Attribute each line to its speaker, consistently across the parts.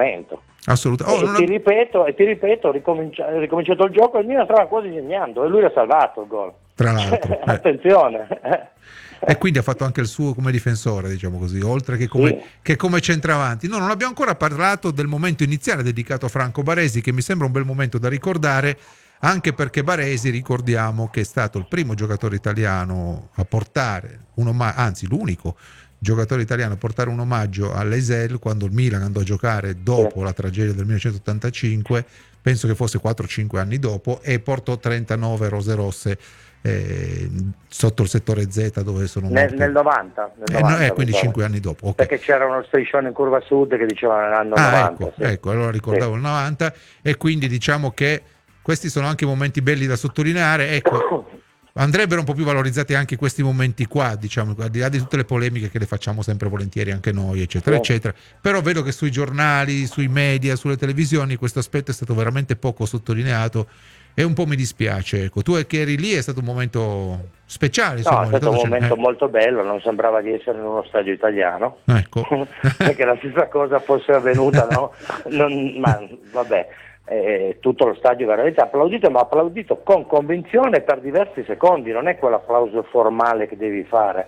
Speaker 1: momento.
Speaker 2: Assolutamente.
Speaker 1: Ti ripeto, ricominciato il gioco, il Milan stava quasi segnando e lui l'ha salvato il gol.
Speaker 2: Tra l'altro.
Speaker 1: Attenzione.
Speaker 2: E quindi ha fatto anche il suo come difensore, diciamo così, oltre che come centravanti. No, non abbiamo ancora parlato del momento iniziale dedicato a Franco Baresi, che mi sembra un bel momento da ricordare, anche perché Baresi, ricordiamo che è stato il primo giocatore italiano a portare anzi l'unico giocatore italiano a portare un omaggio all'Eisel quando il Milan andò a giocare dopo la tragedia del 1985, penso che fosse 4-5 anni dopo, e portò 39 rose rosse sotto il settore Z, dove sono morti
Speaker 1: nel 90,
Speaker 2: quindi 5 anni dopo, okay.
Speaker 1: Perché c'era uno striscione in curva sud che diceva nell'anno 90.
Speaker 2: Ecco, allora ricordavo il 90, e quindi diciamo che questi sono anche momenti belli da sottolineare. Ecco, andrebbero un po' più valorizzati anche questi momenti qua, diciamo, al di là di tutte le polemiche che le facciamo sempre volentieri anche noi, eccetera, eccetera. Però vedo che sui giornali, sui media, sulle televisioni questo aspetto è stato veramente poco sottolineato e un po' mi dispiace. Ecco, tu che eri lì, è stato un momento speciale, insomma,
Speaker 1: è stato un momento molto bello, non sembrava di essere in uno stadio italiano,
Speaker 2: ecco.
Speaker 1: Perché la stessa cosa fosse avvenuta, no? Ma vabbè, tutto lo stadio veramente applaudito, ma applaudito con convinzione per diversi secondi, non è quell'applauso formale che devi fare,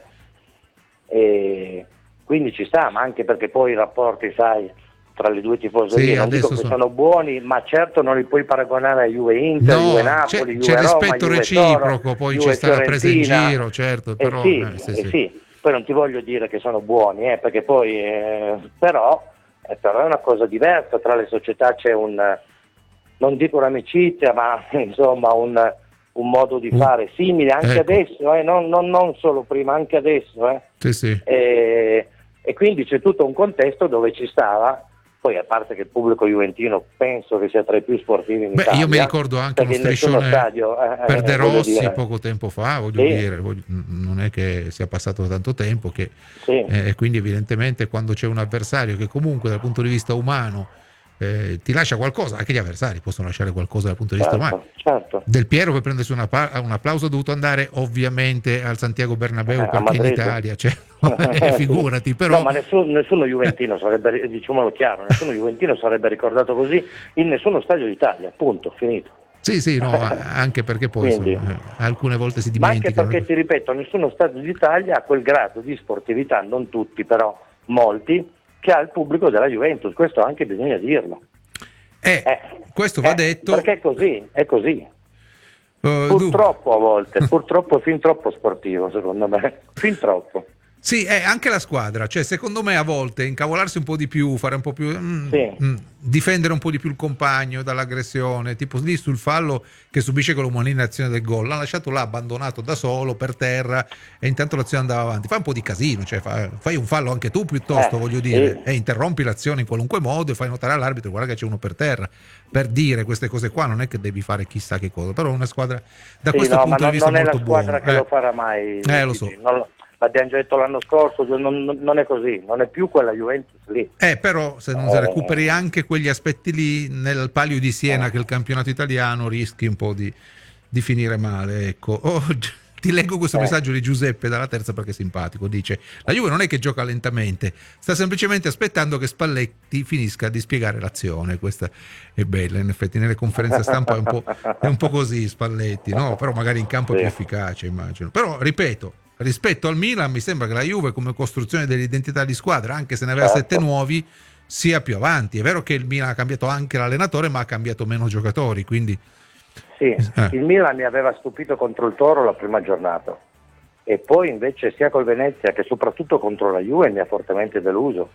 Speaker 1: e quindi ci sta, ma anche perché poi i rapporti, sai, tra le due tifoserie, non dico che sono buoni, ma certo non li puoi paragonare a Juve Inter, Juve Napoli,
Speaker 2: c'è
Speaker 1: Juve Roma,
Speaker 2: rispetto
Speaker 1: Juve
Speaker 2: reciproco,
Speaker 1: Toro,
Speaker 2: poi
Speaker 1: Juve
Speaker 2: c'è sta la presa in
Speaker 1: Fiorentina.
Speaker 2: giro, certo, però
Speaker 1: sì. Poi non ti voglio dire che sono buoni, perché poi però è una cosa diversa, tra le società c'è non dico un'amicizia, ma insomma un modo di fare simile anche adesso, non solo prima, anche adesso.
Speaker 2: Sì.
Speaker 1: E quindi c'è tutto un contesto dove ci stava. Poi, a parte che il pubblico juventino penso che sia tra i più sportivi in Italia.
Speaker 2: Io mi ricordo anche uno striscione per De Rossi poco tempo fa, voglio dire, non è che sia passato tanto tempo, che quindi evidentemente quando c'è un avversario che comunque dal punto di vista umano ti lascia qualcosa, anche gli avversari possono lasciare qualcosa dal punto di vista umano.
Speaker 1: Certo.
Speaker 2: Del Piero, per prendersi un applauso, ha dovuto andare ovviamente al Santiago Bernabéu perché in Italia, figurati, però.
Speaker 1: No, ma nessuno juventino sarebbe, diciamolo chiaro, nessuno juventino sarebbe ricordato così in nessuno stadio d'Italia, punto, finito.
Speaker 2: Sì, no, anche perché poi
Speaker 1: Quindi,
Speaker 2: alcune volte si
Speaker 1: ma anche
Speaker 2: dimenticano.
Speaker 1: perché, ti ripeto, nessuno stadio d'Italia ha quel grado di sportività, non tutti però, molti, che ha il pubblico della Juventus, questo anche bisogna dirlo.
Speaker 2: Questo va detto.
Speaker 1: Perché è così. Purtroppo a volte, fin troppo sportivo secondo me, fin troppo.
Speaker 2: Sì, anche la squadra, cioè secondo me a volte incavolarsi un po' di più, fare un po' più difendere un po' di più il compagno dall'aggressione, tipo lì sul fallo che subisce con l'umanizazione del gol, l'ha lasciato là abbandonato da solo per terra e intanto l'azione andava avanti. Fai un po' di casino, cioè fai un fallo anche tu piuttosto, voglio dire, e interrompi l'azione in qualunque modo e fai notare all'arbitro guarda che c'è uno per terra. Per dire queste cose qua non è che devi fare chissà che cosa, però una squadra da questo punto di vista
Speaker 1: non è
Speaker 2: molto
Speaker 1: la squadra
Speaker 2: buono.
Speaker 1: Che lo farà mai.
Speaker 2: Lo so.
Speaker 1: L'abbiamo già detto l'anno scorso, non è così, non è più quella Juventus lì.
Speaker 2: Però se non si recuperi anche quegli aspetti lì nel Palio di Siena, che è il campionato italiano, rischi un po' di finire male, ecco. Ti leggo questo messaggio di Giuseppe dalla Terza perché è simpatico, dice: la Juve non è che gioca lentamente, sta semplicemente aspettando che Spalletti finisca di spiegare l'azione. Questa è bella, in effetti nelle conferenze stampa è un po' così Spalletti, no? Però magari in campo è più efficace, immagino. Però ripeto, rispetto al Milan mi sembra che la Juve come costruzione dell'identità di squadra, anche se ne aveva 7 nuovi, sia più avanti. È vero che il Milan ha cambiato anche l'allenatore, ma ha cambiato meno giocatori, quindi
Speaker 1: il Milan mi aveva stupito contro il Toro la prima giornata e poi invece sia col Venezia che soprattutto contro la Juve mi ha fortemente deluso.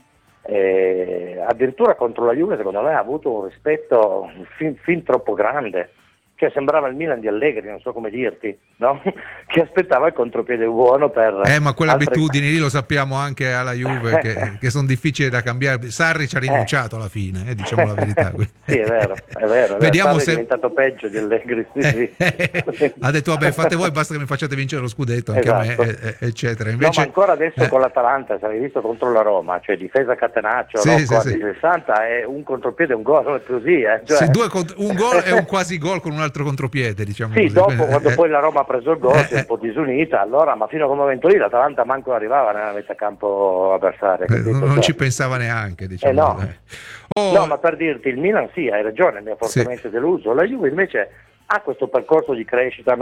Speaker 1: Addirittura contro la Juve secondo me ha avuto un rispetto fin troppo grande, cioè sembrava il Milan di Allegri, non so come dirti, no? Che aspettava il contropiede buono per
Speaker 2: ma quelle abitudini lì lo sappiamo anche alla Juve che sono difficili da cambiare. Sarri ci ha rinunciato alla fine, diciamo la verità.
Speaker 1: Sì, è vero.
Speaker 2: Vediamo
Speaker 1: se è diventato peggio di Allegri.
Speaker 2: Ha detto vabbè, fate voi, basta che mi facciate vincere lo scudetto anche a me, eccetera. Invece,
Speaker 1: ma ancora adesso con l'Atalanta, se avevi visto contro la Roma, cioè difesa catenaccio, 60 è un contropiede, un gol, è così,
Speaker 2: cioè. Un gol e un quasi gol con un altro contropiede, diciamo così.
Speaker 1: Dopo quando poi la Roma ha preso il gol si è un po' disunita, allora, ma fino a quel momento lì l'Atalanta manco arrivava nella metà campo avversaria.
Speaker 2: Non ci pensava neanche, diciamo.
Speaker 1: No, ma per dirti, il Milan sì, hai ragione, mi ha fortemente deluso. La Juve invece ha questo percorso di crescita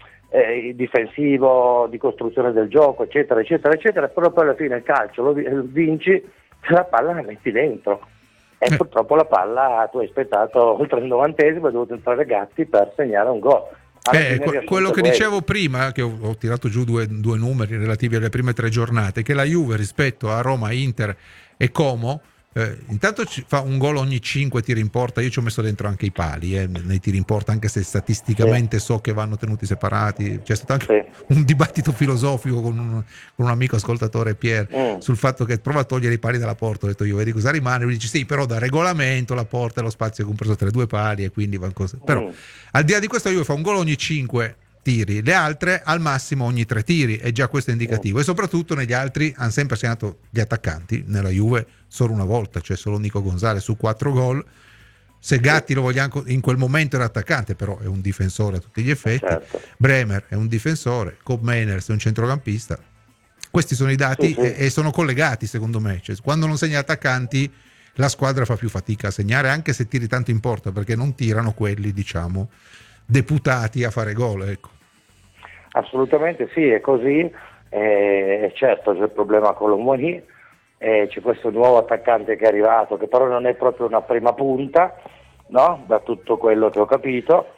Speaker 1: difensivo, di costruzione del gioco, eccetera, eccetera, eccetera, però poi alla fine il calcio lo vinci, la palla la metti dentro. E purtroppo la palla, tu hai aspettato oltre il 90esimo, hai dovuto entrare Gatti per segnare un gol.
Speaker 2: Quello che dicevo prima, che ho tirato giù due numeri relativi alle prime 3 giornate, che la Juve rispetto a Roma, Inter e Como intanto fa un gol ogni 5 tiri in porta. Io ci ho messo dentro anche i pali nei tiri in porta, anche se statisticamente so che vanno tenuti separati. C'è stato anche un dibattito filosofico con un amico ascoltatore, Pier, sul fatto che prova a togliere i pali dalla porta. Ho detto io, vedi cosa rimane? Lui dice sì, però da regolamento la porta è lo spazio compreso tra 2 pali e quindi va così. Però al di là di questo, io fa un gol ogni 5 tiri, le altre al massimo ogni 3 tiri, e già questo è indicativo. E soprattutto negli altri hanno sempre segnato gli attaccanti, nella Juve solo una volta, cioè solo Nico Gonzalez su 4 gol. Se Gatti lo vogliamo, in quel momento era attaccante, però è un difensore a tutti gli effetti. Bremer è un difensore, Kob Meiners è un centrocampista. Questi sono i dati e sono collegati, secondo me. Cioè, quando non segna attaccanti la squadra fa più fatica a segnare, anche se tiri tanto in porta, perché non tirano quelli, diciamo, deputati a fare gol, ecco.
Speaker 1: Assolutamente sì, è così. Certo c'è il problema con l'Omoni, c'è questo nuovo attaccante che è arrivato, che però non è proprio una prima punta, no? Da tutto quello che ho capito,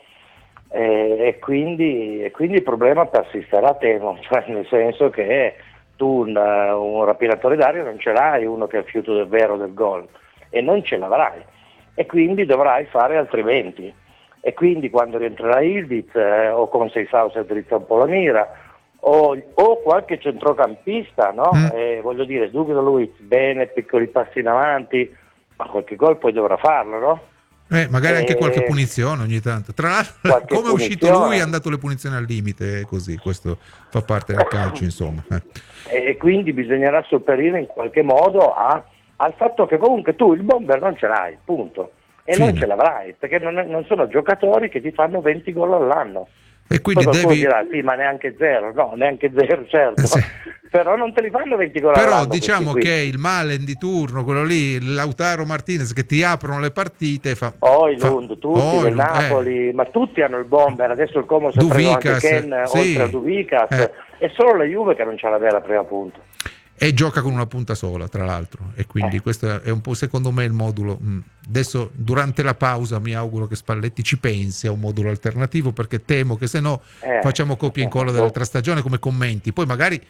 Speaker 1: e quindi il problema persisterà, temo, cioè nel senso che tu un rapinatore d'aria non ce l'hai, uno che è il fiuto del vero del gol, e non ce l'avrai, e quindi dovrai fare altrimenti. E quindi quando rientrerà Ildiz o con Seisauser drizza un po' la mira, o qualche centrocampista, no? Voglio dire, Douglas Luiz, bene, piccoli passi in avanti, ma qualche gol poi dovrà farlo, no?
Speaker 2: Magari anche qualche punizione ogni tanto. Tra l'altro, come è uscito lui, hanno dato le punizioni al limite, così, questo fa parte del calcio, insomma.
Speaker 1: E quindi bisognerà sopperire in qualche modo al fatto che comunque tu il bomber non ce l'hai, punto. E non ce l'avrai, perché non sono giocatori che ti fanno 20 gol all'anno.
Speaker 2: E quindi
Speaker 1: poi qualcuno dirà, sì, ma neanche zero, no, neanche zero, certo, però non te li fanno 20 gol all'anno.
Speaker 2: Però diciamo che il Malen di turno, quello lì, Lautaro Martinez, che ti aprono le partite,
Speaker 1: Lund, tutti del Napoli, ma tutti hanno il bomber, adesso il Como si è preso anche Ken, oltre a Duvicas, è solo la Juve che non c'ha la vera prima punta.
Speaker 2: E gioca con una punta sola, tra l'altro, e quindi questo è un po', secondo me, il modulo. Adesso durante la pausa mi auguro che Spalletti ci pensi a un modulo alternativo, perché temo che se no facciamo copia e incolla dell'altra stagione come commenti. Poi magari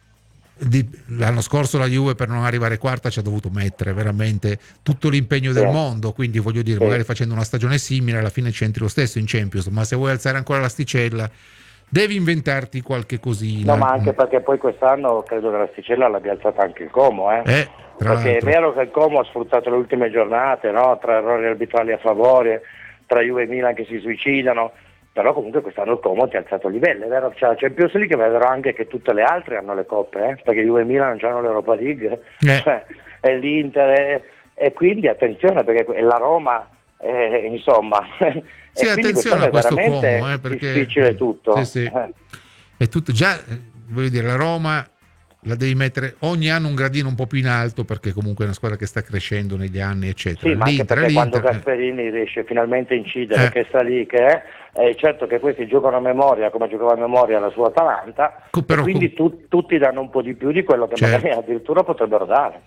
Speaker 2: l'anno scorso la Juve per non arrivare quarta ci ha dovuto mettere veramente tutto l'impegno del mondo, quindi voglio dire, magari facendo una stagione simile alla fine c'entri lo stesso in Champions, ma se vuoi alzare ancora l'asticella devi inventarti qualche cosina.
Speaker 1: No, ma anche perché poi quest'anno credo che l'asticella l'abbia alzata anche il Como, perché è vero che il Como ha sfruttato le ultime giornate, no? Tra errori arbitrali a favore, tra Juve e Milan che si suicidano, però comunque quest'anno il Como ti ha alzato il livello, è vero, c'è la Champions League, ma è vero anche che tutte le altre hanno le coppe, perché Juve e Milan non hanno l'Europa League, e l'Inter, e quindi attenzione, perché la Roma, insomma...
Speaker 2: Sì, attenzione a questo Como, perché
Speaker 1: difficile tutto.
Speaker 2: È tutto già, voglio dire, la Roma la devi mettere ogni anno un gradino un po' più in alto, perché comunque è una squadra che sta crescendo negli anni, eccetera.
Speaker 1: Sì, ma anche perché quando Gasperini riesce finalmente a incidere, che sta lì, che è certo che questi giocano a memoria, come giocava a memoria la sua Atalanta, però, quindi tutti danno un po' di più di quello che magari addirittura potrebbero dare.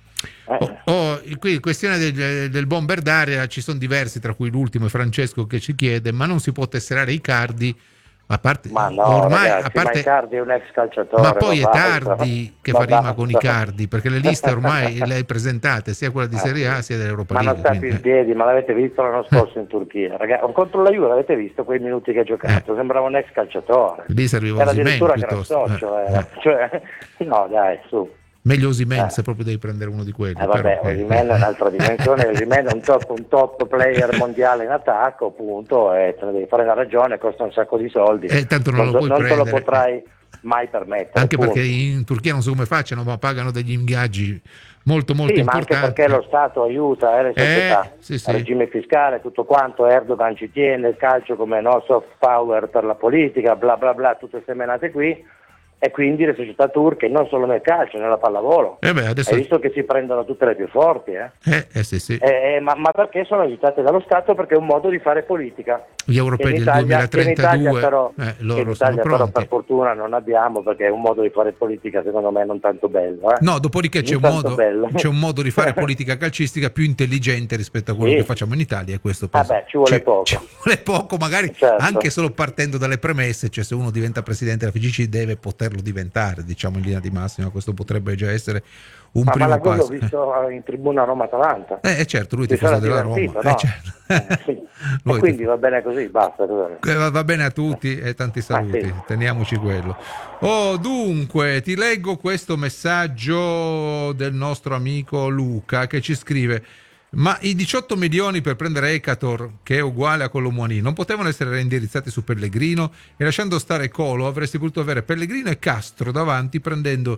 Speaker 2: Qui questione del bomber d'aria, ci sono diversi, tra cui l'ultimo è Francesco che ci chiede: ma non si può tesserare Icardi? A parte,
Speaker 1: ma no,
Speaker 2: ormai,
Speaker 1: ragazzi,
Speaker 2: a parte,
Speaker 1: Icardi è un ex calciatore,
Speaker 2: ma poi è tardi che fa rima con Icardi, perché le liste ormai le hai presentate, sia quella di Serie A sia dell'Europa League.
Speaker 1: Ma non sta più in piedi, ma l'avete visto l'anno scorso in Turchia, ragazzi, contro la Juve l'avete visto quei minuti che ha giocato, sembrava un ex calciatore,
Speaker 2: lì serviva
Speaker 1: era
Speaker 2: Osimhen
Speaker 1: addirittura
Speaker 2: piuttosto.
Speaker 1: Cioè, no dai, su.
Speaker 2: Meglio Osimhen se proprio devi prendere uno di quelli.
Speaker 1: Vabbè, Osimhen è un'altra dimensione, Osimhen è un top player mondiale in attacco, appunto, e te ne devi fare la ragione, costa un sacco di soldi,
Speaker 2: tanto non
Speaker 1: te lo potrai mai permettere.
Speaker 2: Anche perché in Turchia non so come facciano, ma pagano degli ingaggi molto importanti.
Speaker 1: Ma anche perché lo Stato aiuta le società, il regime fiscale, tutto quanto, Erdogan ci tiene, il calcio come soft power per la politica, bla bla bla, tutte queste menate qui. e quindi le società turche, non solo nel calcio, nella pallavolo.
Speaker 2: Adesso...
Speaker 1: Hai visto che si prendono tutte le più forti?
Speaker 2: Sì.
Speaker 1: Ma perché sono aiutate dallo Stato? Perché è un modo di fare politica.
Speaker 2: Gli europei del 2032 loro sono pronti.
Speaker 1: Per fortuna non abbiamo, perché è un modo di fare politica secondo me non tanto bello.
Speaker 2: No, dopodiché c'è un modo di fare politica calcistica più intelligente rispetto a quello che facciamo in Italia, e questo
Speaker 1: ci vuole poco.
Speaker 2: Ci vuole poco, magari anche solo partendo dalle premesse, cioè se uno diventa presidente della FIGC deve poterlo diventare, diciamo in linea di massima, questo potrebbe già essere un primo passo.
Speaker 1: L'ho visto in tribuna Roma-Atalanta.
Speaker 2: Certo, lui tifoso della Roma.
Speaker 1: No?
Speaker 2: Certo.
Speaker 1: Sì. E quindi va bene così, basta.
Speaker 2: Va bene a tutti e tanti saluti, teniamoci quello. Dunque, ti leggo questo messaggio del nostro amico Luca che ci scrive: ma i 18 milioni per prendere Ekator, che è uguale a Colomoni, non potevano essere reindirizzati su Pellegrino? E lasciando stare Colo avresti potuto avere Pellegrino e Castro davanti, prendendo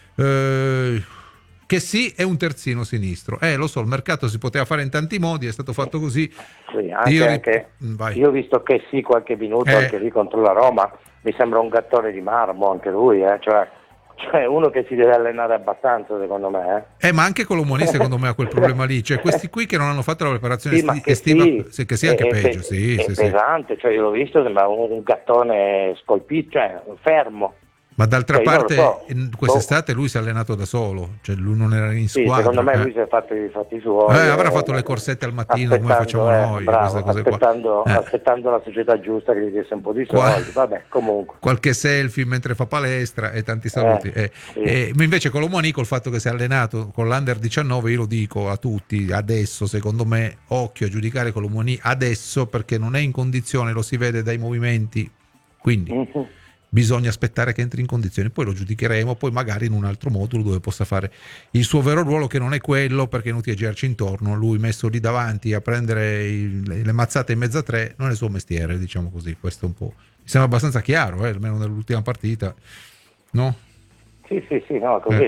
Speaker 2: che sì è un terzino sinistro. Lo so, il mercato si poteva fare in tanti modi, è stato fatto così.
Speaker 1: Sì, io ho visto che sì qualche minuto anche lì contro la Roma, mi sembra un gattone di marmo anche lui, cioè uno che si deve allenare abbastanza secondo me.
Speaker 2: Ma anche Colomoni secondo me ha quel problema lì, cioè questi qui che non hanno fatto la preparazione estiva, che sia anche peggio. È
Speaker 1: pesante, cioè io l'ho visto, sembra un gattone scolpito, cioè fermo.
Speaker 2: Ma d'altra parte quest'estate lui si è allenato da solo, cioè lui non era in squadra.
Speaker 1: Secondo me lui si è fatto i fatti suoi.
Speaker 2: Avrà fatto le corsette al mattino come facciamo noi, queste cose
Speaker 1: aspettando la società giusta che gli desse un po' di soldi. Vabbè, comunque.
Speaker 2: Qualche selfie mentre fa palestra e tanti saluti. Ma invece Colomoni, col fatto che si è allenato con l'Under 19, io lo dico a tutti, adesso secondo me occhio a giudicare Colomoni adesso, perché non è in condizione, lo si vede dai movimenti, quindi bisogna aspettare che entri in condizioni, poi lo giudicheremo, poi magari in un altro modulo dove possa fare il suo vero ruolo, che non è quello, perché è inutile girarci intorno, lui messo lì davanti a prendere le mazzate in mezzo a tre non è il suo mestiere, diciamo così. Questo è un po', mi sembra abbastanza chiaro, almeno nell'ultima partita, no?
Speaker 1: Sì, no, così.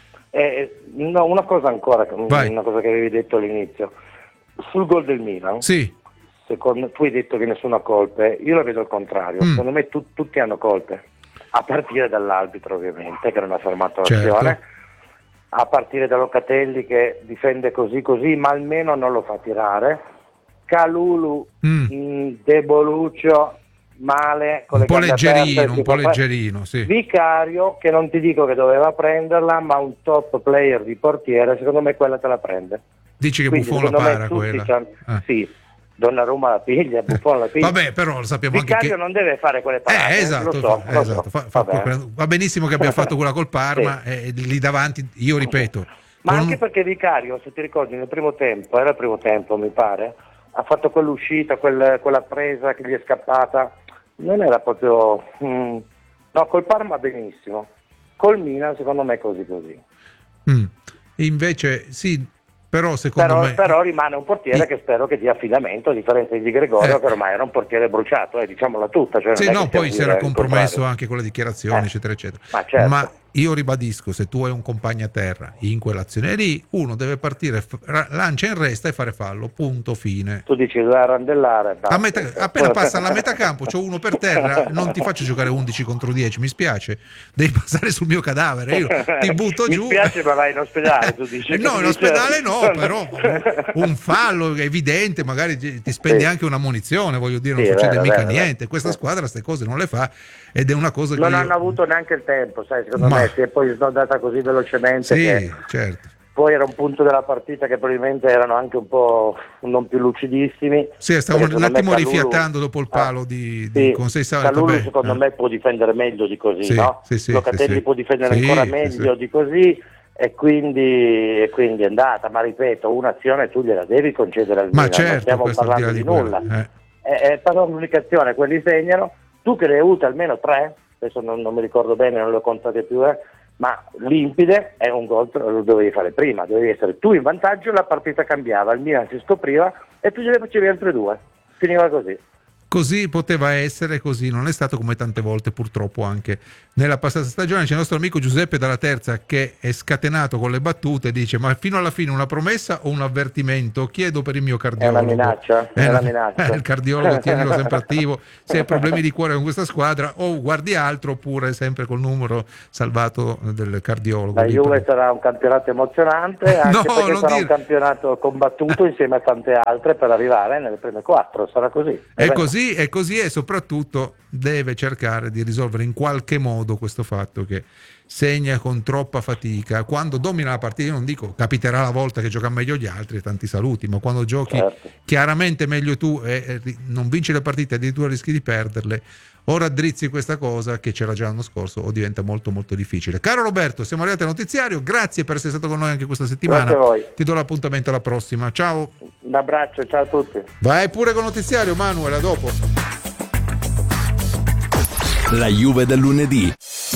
Speaker 1: No, una cosa ancora, una cosa che avevi detto all'inizio, sul gol del Milan.
Speaker 2: Sì.
Speaker 1: Tu hai detto che nessuno ha colpe, io la vedo al contrario, secondo me tutti hanno colpe, a partire dall'arbitro ovviamente che non ha fermato l'azione, a partire da Locatelli che difende così, ma almeno non lo fa tirare, Calulu deboluccio, male, con
Speaker 2: un po' leggerino, sì.
Speaker 1: Vicario che non ti dico che doveva prenderla, ma un top player di portiere, secondo me quella te la prende.
Speaker 2: Dici che Buffon la para quella?
Speaker 1: Sì. Donnarumma la piglia, Buffon la piglia.
Speaker 2: Vabbè, però lo sappiamo
Speaker 1: Vicario
Speaker 2: anche che
Speaker 1: non deve fare quelle parate.
Speaker 2: Esatto. Va benissimo che abbia fatto quella col Parma, lì davanti, io ripeto.
Speaker 1: Ma anche perché Vicario, se ti ricordi, nel primo tempo mi pare, ha fatto quell'uscita, quella presa che gli è scappata, non era proprio... no, col Parma benissimo, col Milan secondo me così.
Speaker 2: E invece sì, però secondo me
Speaker 1: rimane un portiere che spero che dia affidamento, a differenza di Gregorio che ormai era un portiere bruciato, diciamola tutta. Cioè
Speaker 2: poi si era compromesso anche con le dichiarazioni, eccetera. Ma io ribadisco, se tu hai un compagno a terra in quell'azione lì, uno deve partire, lancia in resta e fare fallo, punto, fine.
Speaker 1: Tu dici da randellare.
Speaker 2: Appena passa alla metà campo, c'ho uno per terra, non ti faccio giocare 11 contro 10, mi spiace, devi passare sul mio cadavere, io ti butto giù.
Speaker 1: Mi spiace, ma vai in ospedale, tu dici.
Speaker 2: No, in ospedale no, però un fallo evidente, magari ti spendi anche una munizione, voglio dire, non succede mica niente. Questa squadra queste cose non le fa, ed è una cosa che
Speaker 1: non hanno avuto neanche il tempo, sai, secondo me si è poi snodata così velocemente
Speaker 2: certo.
Speaker 1: Poi era un punto della partita che probabilmente erano anche un po' non più lucidissimi.
Speaker 2: Sì, stavano un attimo rifiatando dopo il palo con 6
Speaker 1: Calulu secondo me può difendere meglio di così, no? Locatelli può difendere ancora meglio di così, e quindi è andata, ma ripeto, un'azione tu gliela devi concedere al Milan, non stiamo parlando di nulla. Però l'unicazione, quelli segnano, tu che ne hai avute almeno 3, adesso non mi ricordo bene, non le ho contate più, ma limpide, è un gol, lo dovevi fare prima, dovevi essere tu in vantaggio, la partita cambiava, il Milan si scopriva e tu gliene facevi altre 2, finiva così.
Speaker 2: così poteva essere, così non è stato, come tante volte purtroppo anche nella passata stagione. C'è il nostro amico Giuseppe dalla Terza che è scatenato con le battute, dice: ma fino alla fine una promessa o un avvertimento? Chiedo per il mio cardiologo.
Speaker 1: È una minaccia, è una minaccia.
Speaker 2: Il cardiologo, tienilo sempre attivo, se hai problemi di cuore con questa squadra o guardi altro, oppure sempre col numero salvato del cardiologo.
Speaker 1: La Juve sarà un campionato emozionante, anche perché sarà un campionato combattuto insieme a tante altre per arrivare nelle prime 4, sarà così.
Speaker 2: È così e soprattutto deve cercare di risolvere in qualche modo questo fatto che segna con troppa fatica. Quando domina la partita, io non dico capiterà la volta che gioca meglio gli altri, tanti saluti, ma quando giochi chiaramente meglio tu e non vinci le partite, addirittura rischi di perderle, o raddrizzi questa cosa che c'era già l'anno scorso o diventa molto molto difficile. Caro Roberto, siamo arrivati al notiziario, grazie per essere stato con noi anche questa settimana.
Speaker 1: Grazie a voi.
Speaker 2: Ti do l'appuntamento alla prossima, ciao.
Speaker 1: Un abbraccio, ciao a tutti.
Speaker 2: Vai pure con il notiziario, Manuel, a dopo.
Speaker 3: La Juve del lunedì.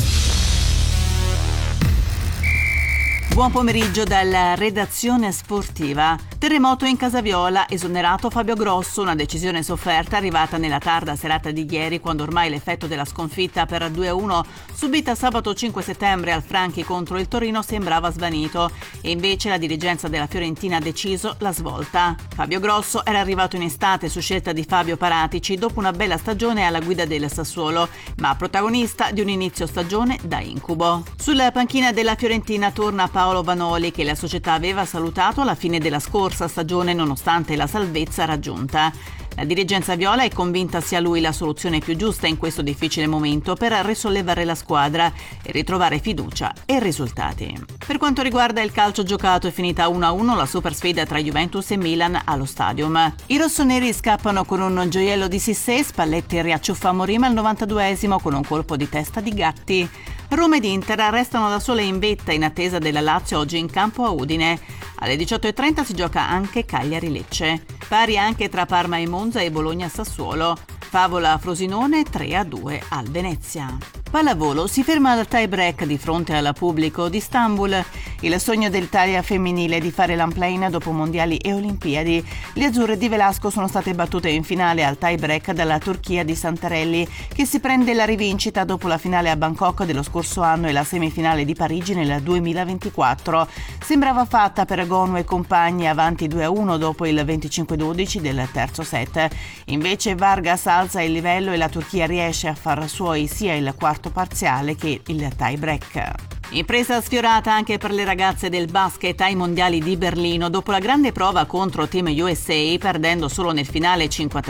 Speaker 4: Buon pomeriggio dalla redazione sportiva. Terremoto in Casa Viola, esonerato Fabio Grosso, una decisione sofferta arrivata nella tarda serata di ieri, quando ormai l'effetto della sconfitta per 2-1 subita sabato 5 settembre al Franchi contro il Torino sembrava svanito, e invece la dirigenza della Fiorentina ha deciso la svolta. Fabio Grosso era arrivato in estate su scelta di Fabio Paratici dopo una bella stagione alla guida del Sassuolo, ma protagonista di un inizio stagione da incubo. Sulla panchina della Fiorentina torna Paolo Vanoli, che la società aveva salutato alla fine della scorsa stagione nonostante la salvezza raggiunta. La dirigenza viola è convinta sia lui la soluzione più giusta in questo difficile momento per risollevare la squadra e ritrovare fiducia e risultati. Per quanto riguarda il calcio giocato, è finita 1-1 la super sfida tra Juventus e Milan allo Stadium. I rossoneri scappano con un gioiello di Sissé, Spalletti riacciuffa Morima al 92esimo con un colpo di testa di Gatti. Roma ed Inter restano da sole in vetta in attesa della Lazio oggi in campo a Udine. Alle 18:30 si gioca anche Cagliari-Lecce. Pari anche tra Parma e Monza e Bologna-Sassuolo. Favola-Frosinone 3-2 al Venezia. Pallavolo si ferma al tie break di fronte al pubblico di Istanbul. Il sogno dell'Italia femminile è di fare l'unplane dopo mondiali e olimpiadi. Le azzurre di Velasco sono state battute in finale al tie break dalla Turchia di Santarelli, che si prende la rivincita dopo la finale a Bangkok dello scorso anno e la semifinale di Parigi nel 2024. Sembrava fatta per Gonu e compagni, avanti 2-1 dopo il 25-12 del terzo set. Invece Vargas alza il livello e la Turchia riesce a far suoi sia il quarto parziale che il tie break. Impresa sfiorata anche per le ragazze del basket ai mondiali di Berlino dopo la grande prova contro Team USA, perdendo solo nel finale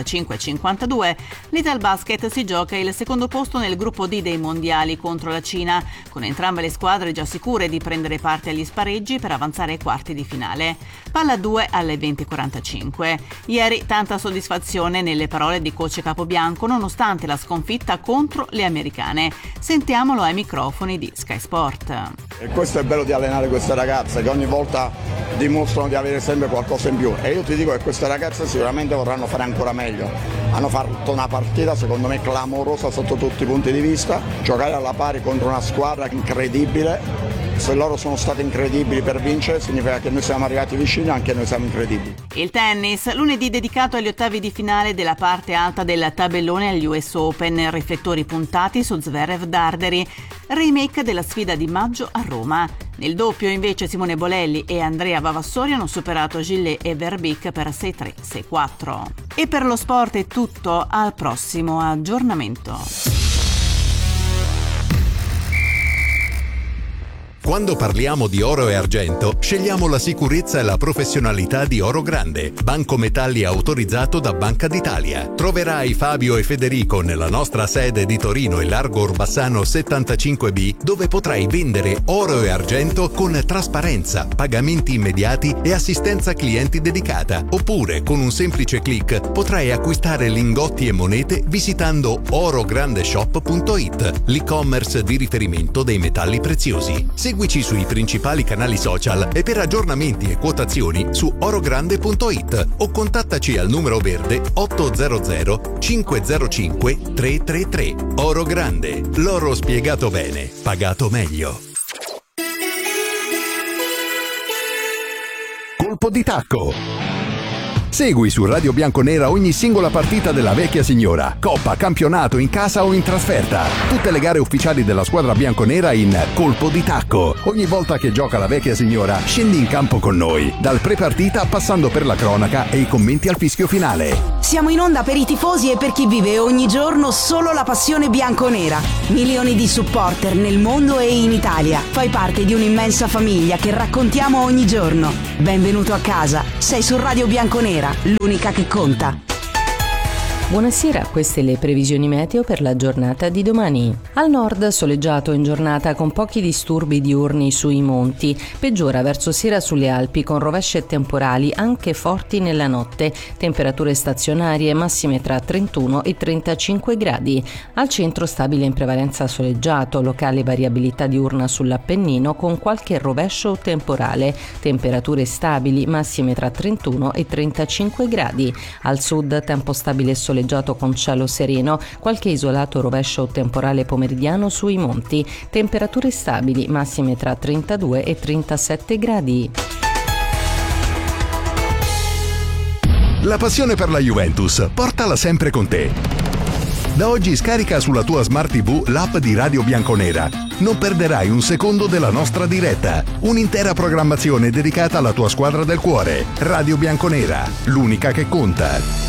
Speaker 4: 55-52. l'Italbasket si gioca il secondo posto nel gruppo D dei mondiali contro la Cina, con entrambe le squadre già sicure di prendere parte agli spareggi per avanzare ai quarti di finale. Palla 2 alle 20:45. Ieri tanta soddisfazione nelle parole di coach Capobianco nonostante la sconfitta contro le americane. Sentiamolo ai microfoni di Sky Sport.
Speaker 5: E questo è bello di allenare queste ragazze, che ogni volta dimostrano di avere sempre qualcosa in più, e io ti dico che queste ragazze sicuramente vorranno fare ancora meglio. Hanno fatto una partita secondo me clamorosa sotto tutti i punti di vista, giocare alla pari contro una squadra incredibile. Se loro sono stati incredibili per vincere, significa che noi siamo arrivati vicini, anche noi siamo incredibili.
Speaker 4: Il tennis, lunedì dedicato agli ottavi di finale della parte alta del tabellone agli US Open, riflettori puntati su Zverev Darderi, remake della sfida di maggio a Roma. Nel doppio invece Simone Bolelli e Andrea Vavassori hanno superato Gillet e Verbeek per 6-3, 6-4. E per lo sport è tutto, al prossimo aggiornamento.
Speaker 3: Quando parliamo di oro e argento, scegliamo la sicurezza e la professionalità di Oro Grande, banco metalli autorizzato da Banca d'Italia. Troverai Fabio e Federico nella nostra sede di Torino e Largo Orbassano 75B, dove potrai vendere oro e argento con trasparenza, pagamenti immediati e assistenza clienti dedicata. Oppure, con un semplice click, potrai acquistare lingotti e monete visitando orograndeshop.it, l'e-commerce di riferimento dei metalli preziosi. Seguici sui principali canali social e per aggiornamenti e quotazioni su orogrande.it o contattaci al numero verde 800 505 333. Oro Grande, l'oro spiegato bene, pagato meglio. Colpo di tacco. Segui su Radio Bianconera ogni singola partita della vecchia signora, coppa, campionato, in casa o in trasferta. Tutte le gare ufficiali della squadra bianconera in colpo di tacco. Ogni volta che gioca la vecchia signora, scendi in campo con noi, dal pre-partita passando per la cronaca e i commenti al fischio finale.
Speaker 6: Siamo in onda per i tifosi e per chi vive ogni giorno solo la passione bianconera. Milioni di supporter nel mondo e in Italia. Fai parte di un'immensa famiglia che raccontiamo ogni giorno. Benvenuto a casa. Sei su Radio Bianconera, l'unica che conta.
Speaker 7: Buonasera, queste le previsioni meteo per la giornata di domani. Al nord soleggiato in giornata con pochi disturbi diurni sui monti, peggiora verso sera sulle Alpi con rovesce e temporali anche forti nella notte, temperature stazionarie massime tra 31 e 35 gradi. Al centro stabile in prevalenza soleggiato, locale variabilità diurna sull'Appennino con qualche rovescio o temporale, temperature stabili massime tra 31 e 35 gradi. Al sud tempo stabile e soleggiato con cielo sereno, qualche isolato rovescio o temporale pomeridiano sui monti, temperature stabili massime tra 32 e 37 gradi.
Speaker 3: La passione per la Juventus, portala sempre con te. Da oggi scarica sulla tua Smart TV l'app di Radio Bianconera. Non perderai un secondo della nostra diretta. Un'intera programmazione dedicata alla tua squadra del cuore. Radio Bianconera, l'unica che conta.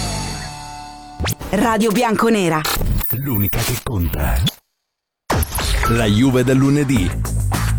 Speaker 6: Radio Bianconera,
Speaker 3: L'unica che conta. La Juve del lunedì.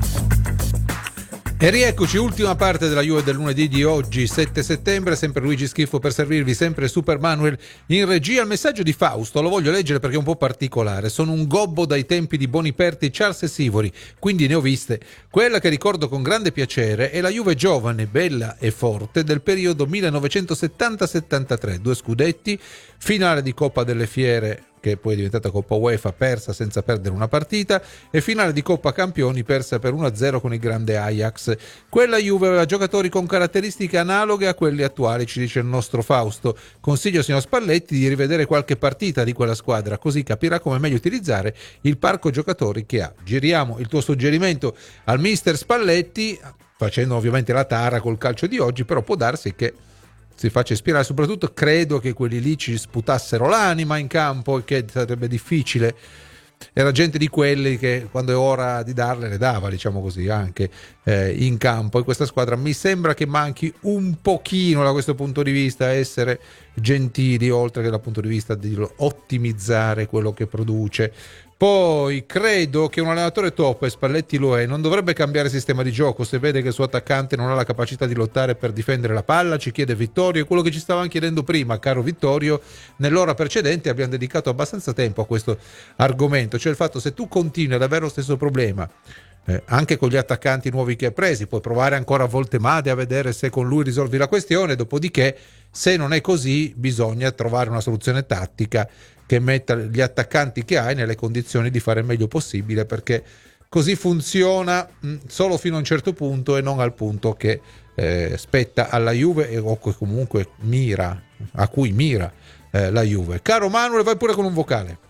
Speaker 2: E rieccoci, ultima parte della Juve del lunedì di oggi, 7 settembre, sempre Luigi Schiffo per servirvi, sempre Super Manuel in regia. Il messaggio di Fausto lo voglio leggere perché è un po' particolare. Sono un gobbo dai tempi di Boniperti, Charles e Sivori, quindi ne ho viste. Quella che ricordo con grande piacere è la Juve giovane, bella e forte del periodo 1970-73, 2 scudetti, finale di Coppa delle Fiere che poi è diventata Coppa UEFA, persa senza perdere una partita, e finale di Coppa Campioni persa per 1-0 con il grande Ajax. Quella Juve aveva giocatori con caratteristiche analoghe a quelli attuali, ci dice il nostro Fausto. Consiglio signor Spalletti di rivedere qualche partita di quella squadra, così capirà come meglio utilizzare il parco giocatori che ha. Giriamo il tuo suggerimento al mister Spalletti, facendo ovviamente la tara col calcio di oggi, però può darsi che si faccia ispirare. Soprattutto credo che quelli lì ci sputassero l'anima in campo, che sarebbe difficile. Era gente di quelli che quando è ora di darle le dava, diciamo così, anche in campo. E questa squadra mi sembra che manchi un pochino da questo punto di vista essere gentili, oltre che dal punto di vista di ottimizzare quello che produce. Poi credo che un allenatore top, e Spalletti lo è, non dovrebbe cambiare sistema di gioco se vede che il suo attaccante non ha la capacità di lottare per difendere la palla. Ci chiede Vittorio, e quello che ci stavamo chiedendo prima, caro Vittorio, nell'ora precedente abbiamo dedicato abbastanza tempo a questo argomento, cioè il fatto, se tu continui ad avere lo stesso problema anche con gli attaccanti nuovi che hai presi, puoi provare ancora a volte Made a vedere se con lui risolvi la questione, dopodiché se non è così bisogna trovare una soluzione tattica che metta gli attaccanti che hai nelle condizioni di fare il meglio possibile, perché così funziona solo fino a un certo punto e non al punto che spetta alla Juve o comunque a cui mira la Juve. Caro Manuel, vai pure con un vocale.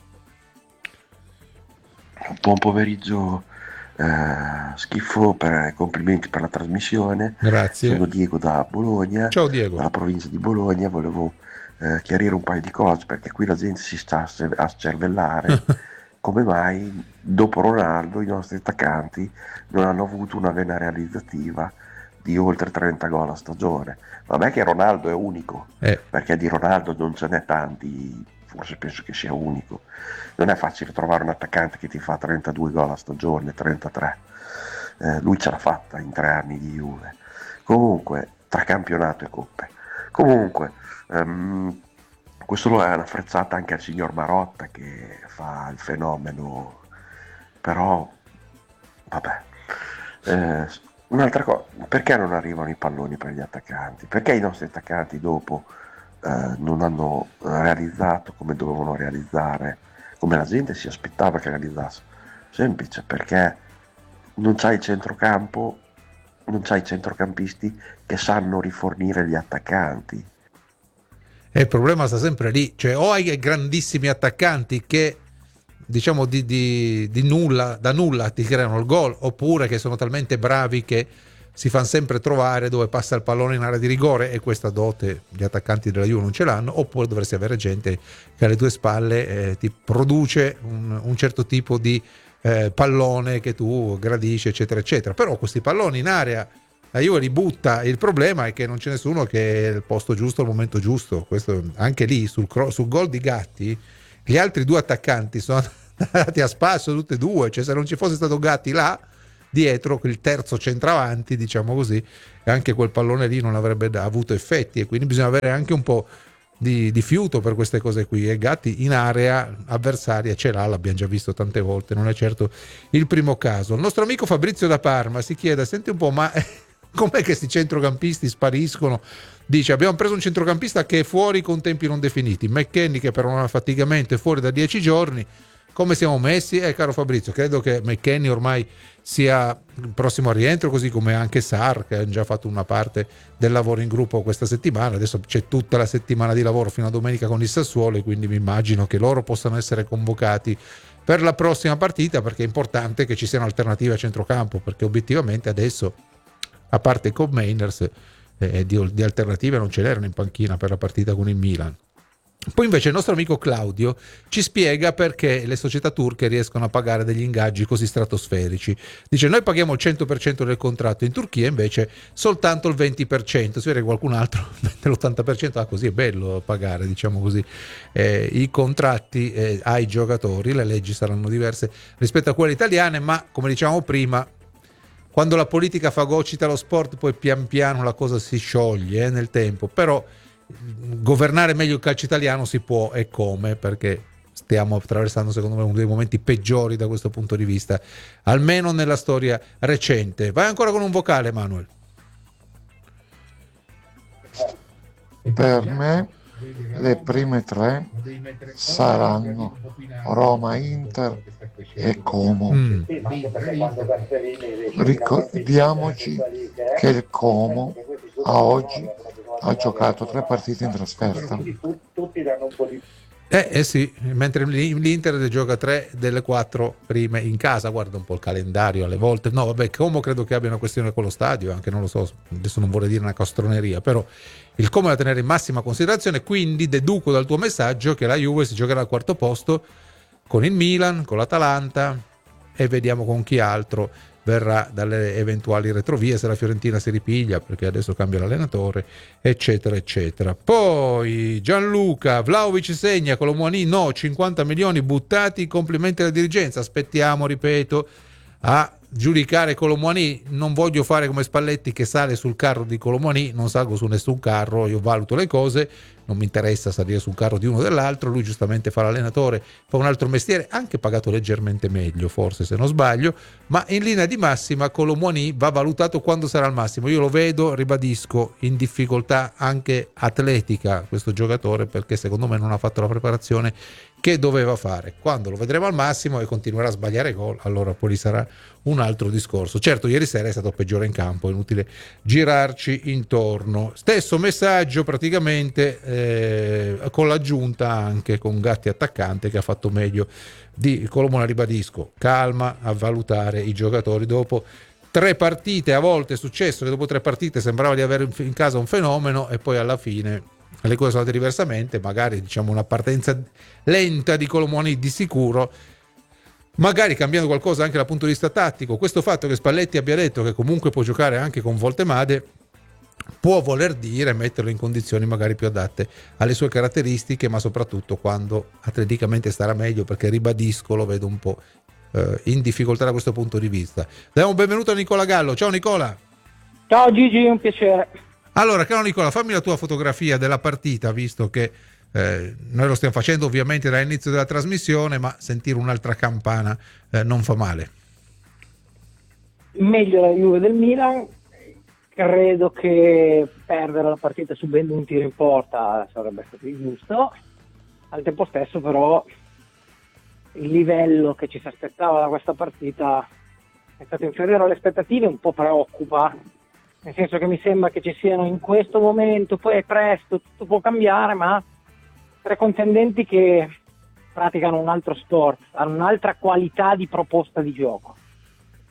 Speaker 8: Buon pomeriggio Schifo, complimenti per la trasmissione.
Speaker 2: Grazie.
Speaker 8: Sono Diego da Bologna.
Speaker 2: Ciao Diego.
Speaker 8: Dalla provincia di Bologna. Volevo chiarire un paio di cose, perché qui la gente si sta a scervellare. Come mai dopo Ronaldo i nostri attaccanti non hanno avuto una vena realizzativa di oltre 30 gol a stagione? Vabbè che Ronaldo è unico, perché di Ronaldo non ce n'è tanti, forse penso che sia unico. Non è facile trovare un attaccante che ti fa 32 gol a stagione, 33. Lui ce l'ha fatta in 3 anni di Juve. Comunque, tra campionato e coppe. Comunque, questo lo è una frezzata anche al signor Marotta, che fa il fenomeno. Però, vabbè. Un'altra cosa, perché non arrivano i palloni per gli attaccanti? Perché i nostri attaccanti dopo non hanno realizzato come dovevano realizzare, come la gente si aspettava che realizzasse? Semplice, perché non c'hai centrocampo, non c'hai centrocampisti che sanno rifornire gli attaccanti.
Speaker 2: E il problema sta sempre lì, cioè o hai grandissimi attaccanti che diciamo di nulla, da nulla ti creano il gol, oppure che sono talmente bravi che si fanno sempre trovare dove passa il pallone in area di rigore, e questa dote gli attaccanti della Juve non ce l'hanno, oppure dovresti avere gente che alle tue spalle ti produce un certo tipo di pallone che tu gradisci, eccetera eccetera. Però questi palloni in area la Juve li butta, il problema è che non c'è nessuno che è il posto giusto al momento giusto. Questo anche lì sul gol di Gatti, gli altri due attaccanti sono andati a spasso tutti e due, cioè se non ci fosse stato Gatti là dietro, il terzo centravanti, diciamo così, anche quel pallone lì non avrebbe avuto effetti, e quindi bisogna avere anche un po' di fiuto per queste cose qui, e Gatti in area avversaria ce l'ha, l'abbiamo già visto tante volte, non è certo il primo caso. Il nostro amico Fabrizio da Parma si chiede: senti un po', ma com'è che questi centrocampisti spariscono? Dice: abbiamo preso un centrocampista che è fuori con tempi non definiti, McKennie che per un affaticamento è fuori da 10 giorni, come siamo messi? Caro Fabrizio, credo che McKennie ormai sia il prossimo a rientro, così come anche Sarr, che ha già fatto una parte del lavoro in gruppo questa settimana. Adesso c'è tutta la settimana di lavoro fino a domenica con il Sassuolo, e quindi mi immagino che loro possano essere convocati per la prossima partita, perché è importante che ci siano alternative a centrocampo, perché obiettivamente adesso, a parte con Mainers, di alternative non ce n'erano in panchina per la partita con il Milan. Poi invece il nostro amico Claudio ci spiega perché le società turche riescono a pagare degli ingaggi così stratosferici. Dice: noi paghiamo il 100% del contratto, in Turchia invece soltanto il 20%, si vede che qualcun altro l'80%, così è bello pagare, diciamo così, i contratti ai giocatori. Le leggi saranno diverse rispetto a quelle italiane, ma come dicevamo prima, quando la politica fagocita lo sport, poi pian piano la cosa si scioglie nel tempo. Però governare meglio il calcio italiano si può, e come, perché stiamo attraversando secondo me uno dei momenti peggiori da questo punto di vista, almeno nella storia recente. Vai ancora con un vocale, Manuel.
Speaker 9: Per me le prime tre saranno Roma, Inter e Como. Ricordiamoci che il Como a oggi ha giocato 3 partite in trasferta.
Speaker 2: Sì, mentre l'Inter gioca 3 delle 4 prime in casa. Guarda un po' il calendario alle volte. No, vabbè, Como credo che abbia una questione con lo stadio, anche non lo so, adesso non vorrei dire una castroneria, però il Como è da tenere in massima considerazione. Quindi deduco dal tuo messaggio che la Juve si giocherà al quarto posto con il Milan, con l'Atalanta, e vediamo con chi altro verrà dalle eventuali retrovie, se la Fiorentina si ripiglia, perché adesso cambia l'allenatore, eccetera eccetera. Poi Gianluca: Vlahovic segna, Colomouani no, 50 milioni buttati, complimenti alla dirigenza. Aspettiamo, ripeto, a giudicare Colomouani. Non voglio fare come Spalletti che sale sul carro di Colomouani, non salgo su nessun carro, io valuto le cose, non mi interessa salire sul carro di uno o dell'altro. Lui giustamente fa l'allenatore, fa un altro mestiere, anche pagato leggermente meglio forse, se non sbaglio, ma in linea di massima Colomouani va valutato quando sarà al massimo. Io lo vedo, ribadisco, in difficoltà anche atletica questo giocatore, perché secondo me non ha fatto la preparazione che doveva fare. Quando lo vedremo al massimo e continuerà a sbagliare gol, allora poi sarà un altro discorso. Certo, ieri sera è stato peggiore in campo, è inutile girarci intorno. Stesso messaggio praticamente, con l'aggiunta anche con Gatti attaccante, che ha fatto meglio di Colomouani. Ribadisco, calma a valutare i giocatori dopo 3 partite. A volte è successo che dopo 3 partite sembrava di avere in casa un fenomeno, e poi alla fine le cose sono andate diversamente. Magari, diciamo, una partenza lenta di Colomouani di sicuro, magari cambiando qualcosa anche dal punto di vista tattico. Questo fatto che Spalletti abbia detto che comunque può giocare anche con Voltemade può voler dire metterlo in condizioni magari più adatte alle sue caratteristiche, ma soprattutto quando atleticamente starà meglio, perché ribadisco, lo vedo un po' in difficoltà da questo punto di vista. Diamo un benvenuto a Nicola Gallo. Ciao Nicola.
Speaker 10: Ciao Gigi, un piacere.
Speaker 2: Allora, caro Nicola, fammi la tua fotografia della partita, visto che noi lo stiamo facendo ovviamente dall'inizio della trasmissione, ma sentire un'altra campana non fa male.
Speaker 10: Meglio la Juve del Milan. Credo che perdere la partita subendo un tiro in porta sarebbe stato ingiusto. Al tempo stesso però il livello che ci si aspettava da questa partita è stato inferiore alle aspettative, un po' preoccupa, nel senso che mi sembra che ci siano in questo momento, poi è presto, tutto può cambiare, ma 3 contendenti che praticano un altro sport, hanno un'altra qualità di proposta di gioco.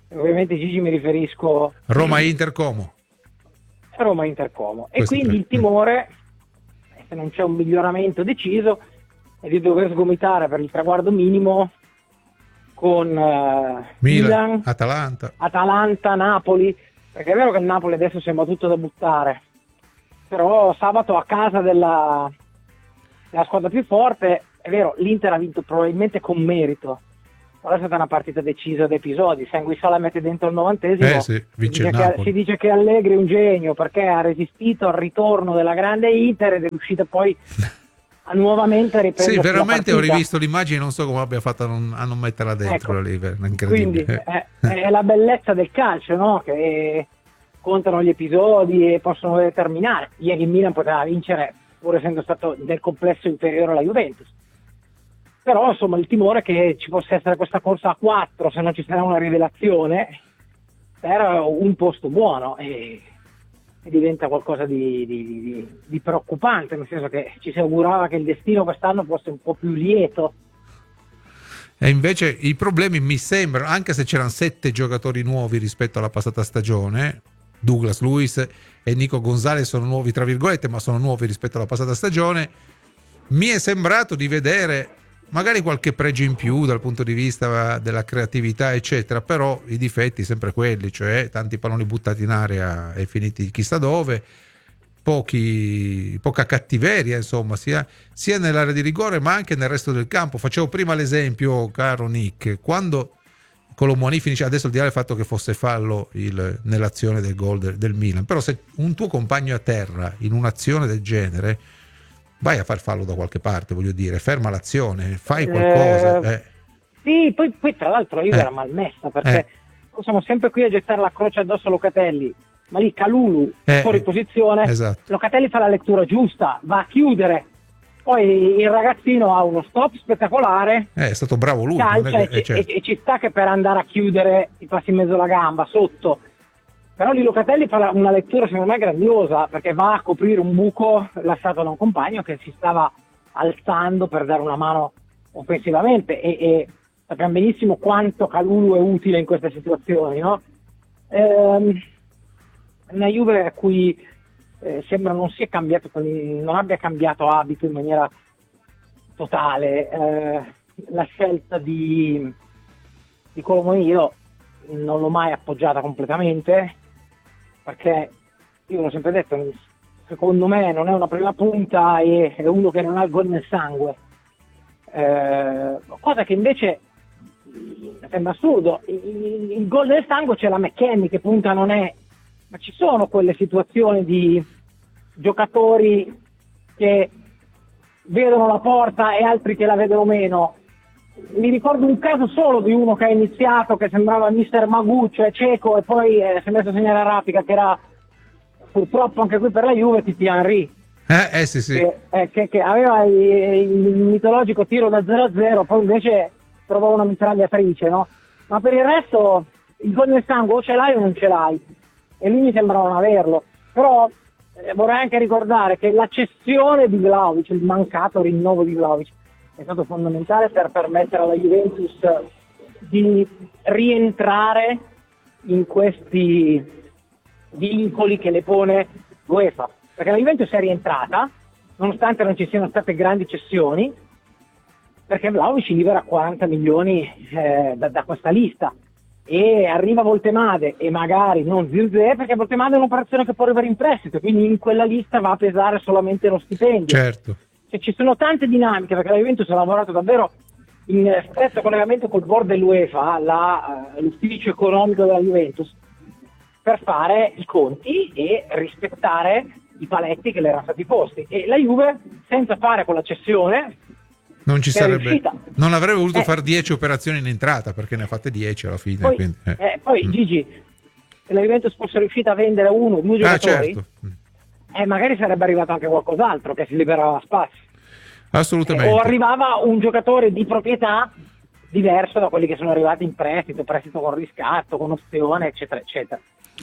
Speaker 10: Ovviamente Gigi mi riferisco
Speaker 2: Roma-Inter Como.
Speaker 10: Roma-Inter Como. E
Speaker 2: Questi
Speaker 10: quindi
Speaker 2: tre.
Speaker 10: il timore, se non c'è un miglioramento deciso, è di dover sgomitare per il traguardo minimo con Milan, Atalanta, Napoli, perché è vero che il Napoli adesso sembra tutto da buttare, però sabato a casa della squadra più forte, è vero, l'Inter ha vinto probabilmente con merito, però è stata una partita decisa da episodi. Se Anguissa la mette dentro il 90esimo,
Speaker 2: Sì, vince il Napoli.
Speaker 10: si dice che Allegri è un genio perché ha resistito al ritorno della grande Inter ed è riuscito poi a nuovamente riprendere.
Speaker 2: Sì, veramente ho rivisto l'immagine, non so come abbia fatto a non metterla dentro,
Speaker 10: ecco,
Speaker 2: lì, incredibile.
Speaker 10: quindi è la bellezza del calcio, no? Che contano gli episodi e possono determinare. Ieri il Milan poteva vincere pur essendo stato nel complesso inferiore alla Juventus, però insomma il timore è che ci possa essere questa corsa a 4 se non ci sarà una rivelazione per un posto buono, e diventa qualcosa di preoccupante, nel senso che ci si augurava che il destino quest'anno fosse un po' più lieto.
Speaker 2: E invece i problemi mi sembrano, anche se c'erano 7 giocatori nuovi rispetto alla passata stagione, Douglas Luiz e Nico Gonzalez sono nuovi tra virgolette, ma sono nuovi rispetto alla passata stagione, mi è sembrato di vedere magari qualche pregio in più dal punto di vista della creatività eccetera, però i difetti sempre quelli, cioè tanti palloni buttati in area e finiti chissà dove, poca cattiveria insomma, sia nell'area di rigore ma anche nel resto del campo. Facevo prima l'esempio, caro Nick, quando Colomoni finisce, adesso al di là del fatto che fosse fallo nell'azione del gol del Milan, però se un tuo compagno è a terra in un'azione del genere, vai a far fallo da qualche parte, voglio dire, ferma l'azione, fai qualcosa.
Speaker 10: Sì, poi tra l'altro io era malmessa, perché siamo sempre qui a gettare la croce addosso a Locatelli, ma lì Kalulu fuori posizione,
Speaker 2: esatto.
Speaker 10: Locatelli fa la lettura giusta, va a chiudere, poi il ragazzino ha uno stop spettacolare,
Speaker 2: è stato bravo lui,
Speaker 10: calcia,
Speaker 2: certo.
Speaker 10: e ci sta che per andare a chiudere ti passi in mezzo alla gamba, sotto. Però lì Locatelli fa una lettura secondo me grandiosa, perché va a coprire un buco lasciato da un compagno che si stava alzando per dare una mano offensivamente, e sappiamo benissimo quanto Kalulu è utile in queste situazioni, no? Una Juve a cui sembra non abbia cambiato abito in maniera totale. La scelta di Colomoni io non l'ho mai appoggiata completamente, perché io l'ho sempre detto, secondo me non è una prima punta e è uno che non ha il gol nel sangue, cosa che invece sembra assurdo. Il gol nel sangue c'è la McKennie, che punta non è, ma ci sono quelle situazioni di giocatori che vedono la porta e altri che la vedono meno. Mi ricordo un caso solo di uno che ha iniziato, che sembrava Mister Magù, cioè cieco, e poi si è messo a segnare a raffica, che era purtroppo anche qui per la Juve Titi Henry,
Speaker 2: sì.
Speaker 10: che aveva il mitologico tiro da 0-0, poi invece trovò una mitragliatrice, no? Ma per il resto il gol nel sangue o ce l'hai o non ce l'hai, e lui mi sembra non averlo. Però vorrei anche ricordare che la cessione di Vlahovic, il mancato rinnovo di Vlahovic, è stato fondamentale per permettere alla Juventus di rientrare in questi vincoli che le pone l'UEFA, perché la Juventus è rientrata nonostante non ci siano state grandi cessioni, perché Vlahovic libera 40 milioni da questa lista, e arriva Voltemade e magari non Zirkzee, perché Voltemade è un'operazione che può arrivare in prestito, quindi in quella lista va a pesare solamente lo stipendio.
Speaker 2: Certo.
Speaker 10: Cioè, ci sono tante dinamiche, perché la Juventus ha lavorato davvero in stretto collegamento col board dell'UEFA, l'ufficio economico della Juventus, per fare i conti e rispettare i paletti che le erano stati posti, e la Juve senza fare quella cessione
Speaker 2: non ci sarebbe
Speaker 10: riuscita.
Speaker 2: Non avrebbe voluto fare 10 operazioni in entrata, perché ne ha fatte 10 alla fine.
Speaker 10: Poi,
Speaker 2: quindi,
Speaker 10: poi Gigi, se la Juventus fosse riuscita a vendere 1 o 2 giocatori,
Speaker 2: certo.
Speaker 10: Magari sarebbe arrivato anche qualcos'altro che si liberava spazio.
Speaker 2: Assolutamente.
Speaker 10: O arrivava un giocatore di proprietà diverso da quelli che sono arrivati in prestito con riscatto, con opzione, eccetera, eccetera.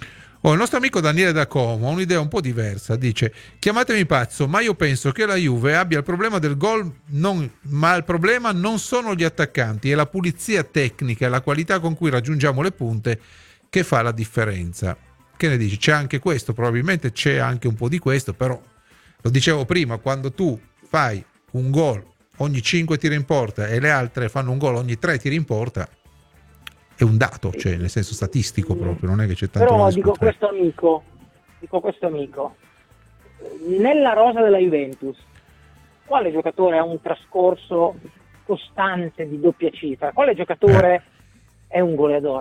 Speaker 2: Il nostro amico Daniele da Como ha un'idea un po' diversa, dice: chiamatemi pazzo, ma io penso che la Juve abbia il problema del gol, ma il problema non sono gli attaccanti, è la pulizia tecnica e la qualità con cui raggiungiamo le punte che fa la differenza. Che ne dici? C'è anche questo, probabilmente c'è anche un po' di questo, però lo dicevo prima, quando tu fai un gol ogni 5 tiri in porta e le altre fanno un gol ogni 3 tiri in porta, è un dato, cioè nel senso statistico proprio, non è che c'è tanto.
Speaker 10: Però dico questo amico, nella rosa della Juventus, quale giocatore ha un trascorso costante di doppia cifra? Quale giocatore è un goleador?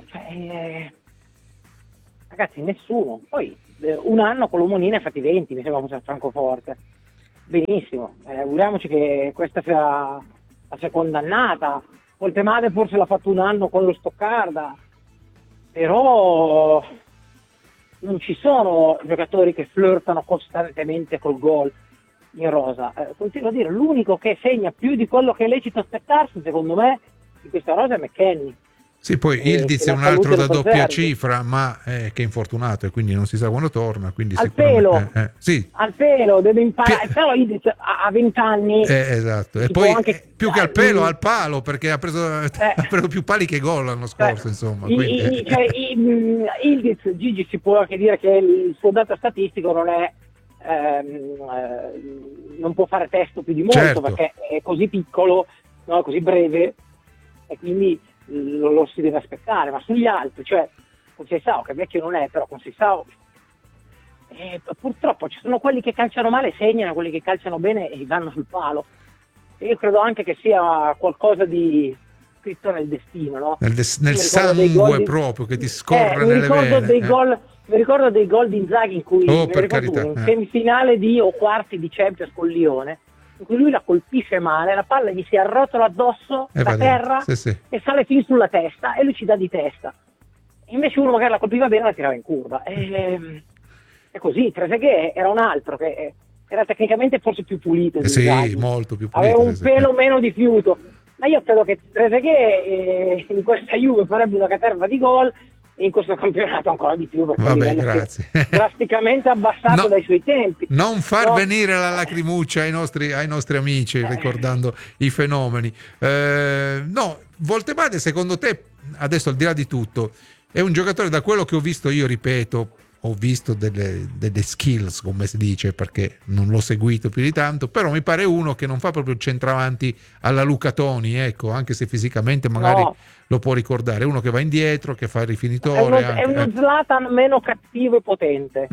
Speaker 10: Ragazzi, nessuno. Poi un anno con l'Omonini ne ha fatti 20, mi sembra fosse a Francoforte. Benissimo, auguriamoci che questa sia la seconda annata. Voltemade forse l'ha fatto un anno con lo Stoccarda, però non ci sono giocatori che flirtano costantemente col gol in rosa. Continuo a dire, l'unico che segna più di quello che è lecito aspettarsi, secondo me, in questa rosa è McKennie.
Speaker 2: Sì, poi Ildiz è un altro da doppia cifra, ma che è infortunato e quindi non si sa quando torna. Quindi
Speaker 10: al pelo,
Speaker 2: sì.
Speaker 10: Al pelo, deve imparare. Però Ildiz ha 20 anni.
Speaker 2: Esatto, e poi anche, più che al pelo, al palo, perché ha preso più pali che gol l'anno scorso, insomma.
Speaker 10: Ildiz, Gigi, si può anche dire che il suo dato statistico non è non può fare testo più di molto, certo, perché è così piccolo, no, così breve, e quindi lo si deve aspettare. Ma sugli altri, cioè con Seisao, che vecchio non è, però con Seisao purtroppo ci sono quelli che calciano male, segnano, quelli che calciano bene e vanno sul palo. E io credo anche che sia qualcosa di scritto nel destino, no?
Speaker 2: Nel sangue proprio che ti scorre nelle vene.
Speaker 10: Mi ricordo dei gol di Inzaghi in cui in semifinale o quarti di Champions con Lione, in cui lui la colpisce male, la palla gli si arrotola addosso da terra, sì. E sale fin sulla testa e lui ci dà di testa. Invece uno magari la colpiva bene e la tirava in curva. E così, Trezeguet era un altro che era tecnicamente forse più pulito.
Speaker 2: Sì, molto più pulito.
Speaker 10: Aveva un pelo meno di fiuto. Ma io credo che Trezeguet in questa Juve farebbe una caterva di gol, e in questo campionato ancora di più, perché
Speaker 2: grazie.
Speaker 10: Drasticamente abbassato dai suoi tempi.
Speaker 2: Non far venire la lacrimuccia ai nostri amici ricordando i fenomeni. Voltemade, secondo te, adesso al di là di tutto, è un giocatore, da quello che ho visto io, ripeto, ho visto delle skills, come si dice, perché non l'ho seguito più di tanto, però mi pare uno che non fa proprio il centravanti alla Luca Toni, ecco, anche se fisicamente magari lo può ricordare, uno che va indietro, che fa il rifinitore.
Speaker 10: È uno Zlatan meno cattivo e potente,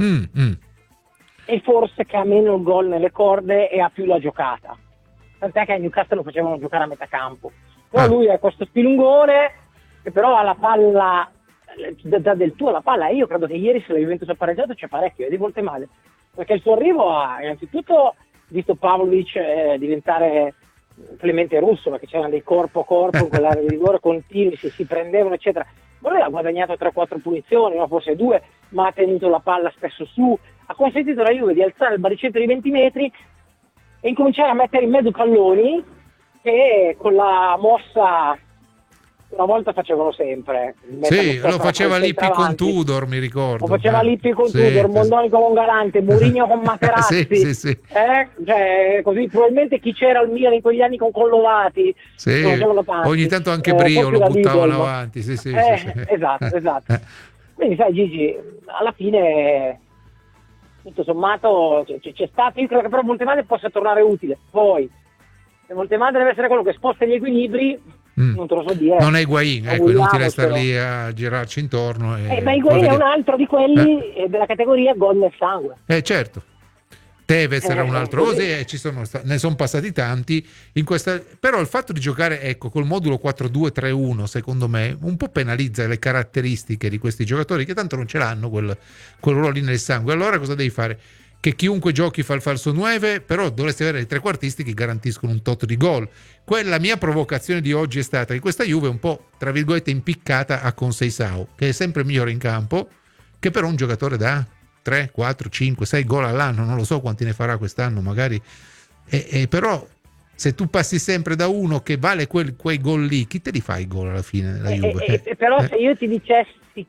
Speaker 10: e forse che ha meno il gol nelle corde e ha più la giocata, tant'è che a Newcastle lo facevano giocare a metà campo, però lui ha questo spilungone che però ha la palla, dà del tuo la palla, e io credo che ieri, se la Juventus ha pareggiato, c'è parecchio, di volte male, perché il suo arrivo ha innanzitutto visto Pavlovic diventare Clemente Russo, perché c'erano dei corpo a corpo con l'area di rigore continui, si prendevano eccetera. Ma lui ha guadagnato 3-4 punizioni, no, forse 2, ma ha tenuto la palla spesso su, ha consentito alla Juve di alzare il baricentro di 20 metri e incominciare a mettere in mezzo palloni che con la mossa una volta facevano sempre.
Speaker 2: Sì, lo faceva Lippi con Tudor, mi ricordo.
Speaker 10: Lo faceva Lippi con Tudor, Mondonico con Galante, Mourinho con Materazzi.
Speaker 2: sì.
Speaker 10: Cioè, così probabilmente chi c'era al Milan in quegli anni con Collovati.
Speaker 2: Sì, ogni tanto anche Brio lo buttavano avanti. Sì.
Speaker 10: Esatto. Quindi sai Gigi, alla fine tutto sommato c'è stato, io credo che però Voltemade possa tornare utile. Poi, se Voltemade deve essere quello che sposta gli equilibri, non te lo so dire.
Speaker 2: Non è Higuaín, ecco, è inutile star lì a girarci intorno.
Speaker 10: Ma Higuaín è un altro di quelli della categoria gol nel sangue.
Speaker 2: Certo. Tevez era un altro così, ne sono passati tanti in questa, però il fatto di giocare, ecco, col modulo 4-2-3-1, secondo me un po' penalizza le caratteristiche di questi giocatori che tanto non ce l'hanno quel ruolo lì nel sangue. Allora cosa devi fare? Che chiunque giochi fa il falso 9, però dovresti avere i trequartisti che garantiscono un tot di gol. La mia provocazione di oggi è stata che questa Juve è un po', tra virgolette, impiccata a Conceição, che è sempre migliore in campo, che però un giocatore da 3, 4, 5, 6 gol all'anno, non lo so quanti ne farà quest'anno magari, però se tu passi sempre da uno che vale quei gol lì, chi te li fa i gol alla fine della Juve?
Speaker 10: Però se io ti dicessi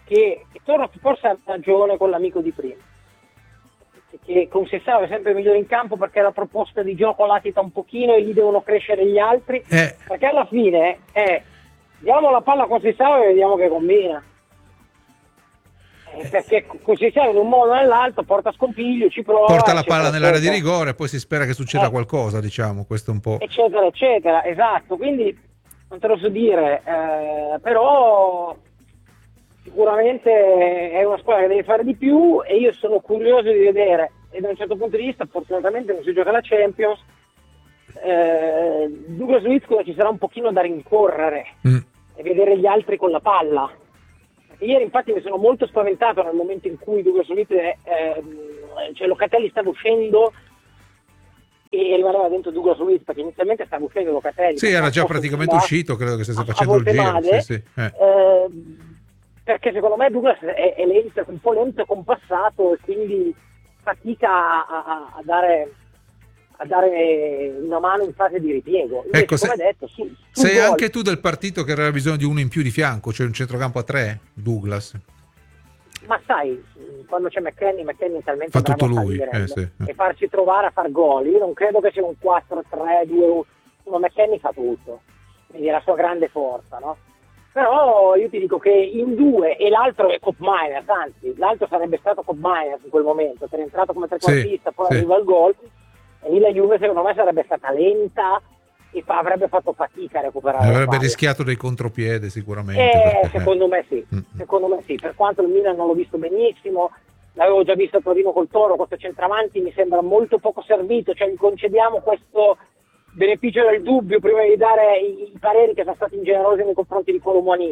Speaker 10: che torno forse a ragione con l'amico di prima, che con Sessao è sempre migliore in campo perché la proposta di gioco latita un pochino e lì devono crescere gli altri, perché alla fine diamo la palla con Sessao e vediamo che combina. Perché così siamo in un modo o nell'altro, porta scompiglio, ci prova,
Speaker 2: porta la palla nell'area di rigore e poi si spera che succeda qualcosa, diciamo, questo è un po',
Speaker 10: eccetera eccetera, esatto. Quindi non te lo so dire, però sicuramente è una squadra che deve fare di più e io sono curioso di vedere, e da un certo punto di vista fortunatamente non si gioca la Champions, Douglas Luiz ci sarà un pochino da rincorrere e vedere gli altri con la palla. Ieri infatti mi sono molto spaventato nel momento in cui Douglas Luiz, cioè Locatelli stava uscendo e rimaneva dentro Douglas Luiz, perché inizialmente stava uscendo Locatelli.
Speaker 2: Sì, era già praticamente uscito, credo che stesse facendo il giro.
Speaker 10: Male,
Speaker 2: sì.
Speaker 10: Perché secondo me Douglas è lento, un po' lento e compassato e quindi fatica a dare una mano in fase di ripiego. Invece,
Speaker 2: ecco,
Speaker 10: come detto,
Speaker 2: sei
Speaker 10: gol,
Speaker 2: anche tu del partito che aveva bisogno di uno in più di fianco, cioè un centrocampo a 3, Douglas.
Speaker 10: ma sai, quando c'è McKennie è talmente
Speaker 2: fa tutto
Speaker 10: bravo
Speaker 2: lui,
Speaker 10: e farci trovare a far gol. Io non credo che sia un 4-3-2-1, McKennie fa tutto, quindi è la sua grande forza, no? Però io ti dico che in due, e l'altro è Kopp Meiners, anzi l'altro sarebbe stato Kopp Meiners in quel momento, che è entrato come trequartista, poi arriva il gol, e lì la Juve secondo me sarebbe stata lenta e avrebbe fatto fatica a recuperare.
Speaker 2: Avrebbe rischiato dei contropiede sicuramente.
Speaker 10: Secondo me sì, per quanto il Milan non l'ho visto benissimo, l'avevo già visto a Torino col Toro, questo centravanti mi sembra molto poco servito, cioè gli concediamo questo beneficio del dubbio prima di dare i pareri che sono stati ingenerosi nei confronti di Colomani.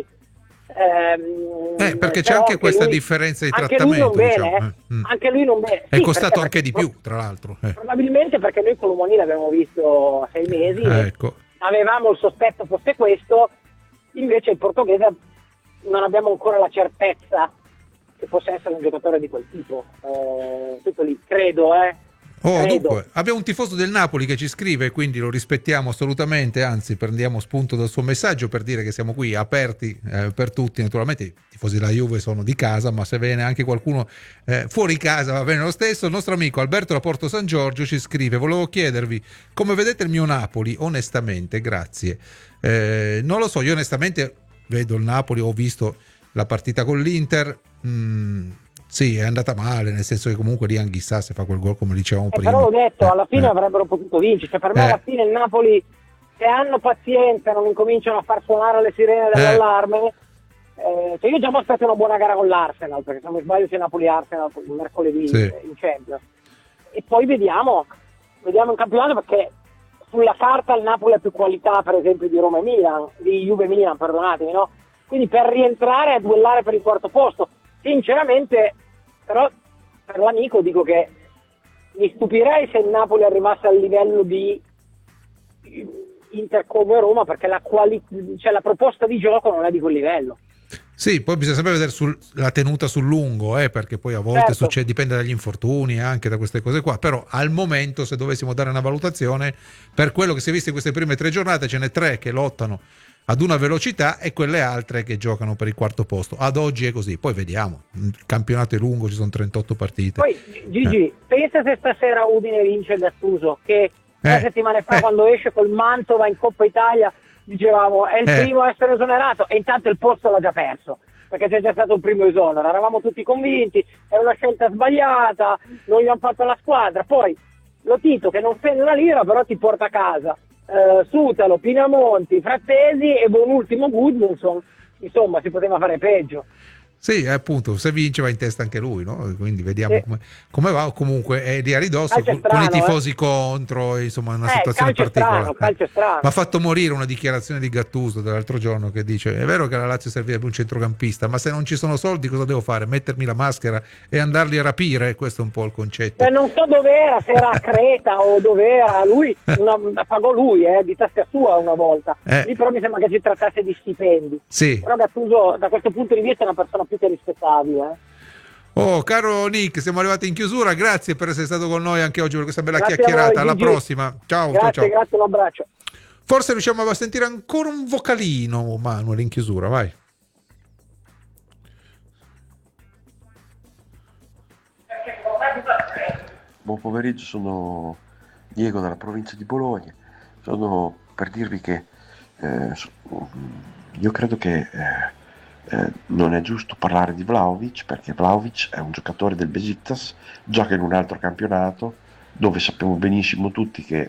Speaker 2: Perché c'è anche questa differenza di trattamento,
Speaker 10: anche lui non bene.
Speaker 2: È costato anche di più, tra l'altro.
Speaker 10: Probabilmente perché noi Colomani l'abbiamo visto a 6 mesi,
Speaker 2: ecco.
Speaker 10: Avevamo il sospetto fosse questo, invece il portoghese non abbiamo ancora la certezza che possa essere un giocatore di quel tipo. Tutto lì, credo.
Speaker 2: Dunque, abbiamo un tifoso del Napoli che ci scrive, quindi lo rispettiamo assolutamente, anzi prendiamo spunto dal suo messaggio per dire che siamo qui aperti per tutti. Naturalmente i tifosi della Juve sono di casa, ma se viene anche qualcuno fuori casa va bene lo stesso. Il nostro amico Alberto da Porto San Giorgio ci scrive: volevo chiedervi come vedete il mio Napoli, onestamente, grazie. Non lo so, io onestamente vedo il Napoli, ho visto la partita con l'Inter, sì, è andata male, nel senso che comunque lì Anghissà se fa quel gol come dicevamo prima.
Speaker 10: Però l'ho detto, alla fine avrebbero potuto vincere, cioè per me alla fine il Napoli, se hanno pazienza, non incominciano a far suonare le sirene dell'allarme, cioè io già mi aspetto una buona gara con l'Arsenal, perché se non mi sbaglio c'è Napoli-Arsenal mercoledì in Champions, e poi vediamo in campionato, perché sulla carta il Napoli ha più qualità per esempio di Roma e Milan, di Juve e Milan, perdonatemi, no? Quindi per rientrare a duellare per il quarto posto, sinceramente, però per l'amico dico che mi stupirei se il Napoli arrivasse al livello di Inter come Roma, perché la proposta di gioco non è di quel livello.
Speaker 2: Sì, poi bisogna sempre vedere la tenuta sul lungo, perché poi a volte succede, dipende dagli infortuni, anche da queste cose qua, però al momento, se dovessimo dare una valutazione, per quello che si è visto in queste prime 3 giornate, ce n'è 3 che lottano ad una velocità e quelle altre che giocano per il quarto posto. Ad oggi è così, poi vediamo, il campionato è lungo, ci sono 38 partite.
Speaker 10: Poi Gigi, pensa se stasera Udine vince Gattuso, che 3 settimane fa quando esce col Mantova in Coppa Italia dicevamo è il primo a essere esonerato, e intanto il posto l'ha già perso, perché c'è già stato un primo esonero, eravamo tutti convinti, è una scelta sbagliata, non gli hanno fatto la squadra, poi Lotito che non spende una lira però ti porta a casa Sutalo, Pinamonti, Frattesi e buon ultimo Gudmundsson, insomma si poteva fare peggio.
Speaker 2: Sì, appunto, se vince va in testa anche lui, no? Quindi vediamo come va. Comunque è lì a ridosso con i tifosi contro, insomma, una situazione particolare.
Speaker 10: Calcio strano.
Speaker 2: Mi ha fatto morire una dichiarazione di Gattuso dell'altro giorno che dice: è vero che alla Lazio servirebbe un centrocampista, ma se non ci sono soldi cosa devo fare? Mettermi la maschera e andarli a rapire? Questo è un po' il concetto.
Speaker 10: Non so dov'era, se era a Creta o dov'era, lui pagò lui di tasca sua una volta. Lì però mi sembra che si trattasse di stipendi.
Speaker 2: Sì.
Speaker 10: Però Gattuso da questo punto di vista è una persona più che rispettabile.
Speaker 2: Caro Nick, siamo arrivati in chiusura, grazie per essere stato con noi anche oggi per questa bella chiacchierata. Alla prossima, ciao.
Speaker 10: Grazie, un abbraccio.
Speaker 2: Forse riusciamo a sentire ancora un vocalino, Manuel, in chiusura, vai.
Speaker 8: buon pomeriggio, sono Diego dalla provincia di Bologna. Sono per dirvi che io credo che non è giusto parlare di Vlahovic, perché Vlahovic è un giocatore del Besiktas, gioca in un altro campionato dove sappiamo benissimo tutti che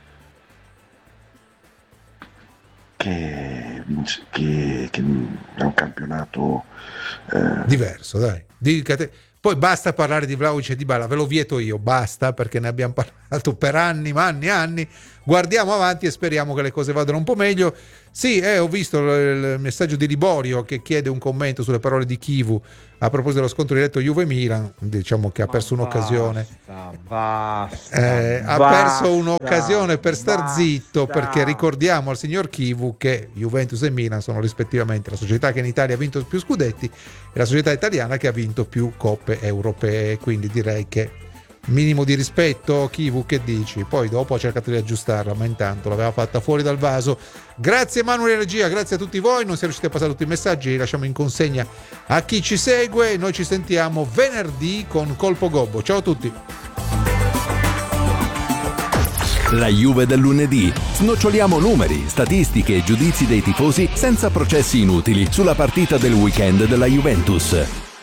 Speaker 8: è un campionato
Speaker 2: diverso, dai. Poi basta parlare di Vlahovic e Dybala, ve lo vieto io, basta, perché ne abbiamo parlato per anni, guardiamo avanti e speriamo che le cose vadano un po' meglio. Sì, ho visto il messaggio di Liborio che chiede un commento sulle parole di Chivu a proposito dello scontro diretto Juve-Milan. Diciamo che ha perso un'occasione. Ha perso un'occasione per star zitto, perché ricordiamo al signor Chivu che Juventus e Milan sono rispettivamente la società che in Italia ha vinto più scudetti e la società italiana che ha vinto più coppe europee, quindi direi che minimo di rispetto. Chivu, che dici? Poi dopo ha cercato di aggiustarla, ma intanto l'aveva fatta fuori dal vaso. Grazie Emanuele Regia, grazie a tutti voi, non siamo riusciti a passare tutti i messaggi, li lasciamo in consegna a chi ci segue. Noi ci sentiamo venerdì con Colpo Gobbo. Ciao a tutti.
Speaker 3: La Juve del lunedì. Snoccioliamo numeri, statistiche e giudizi dei tifosi senza processi inutili sulla partita del weekend della Juventus.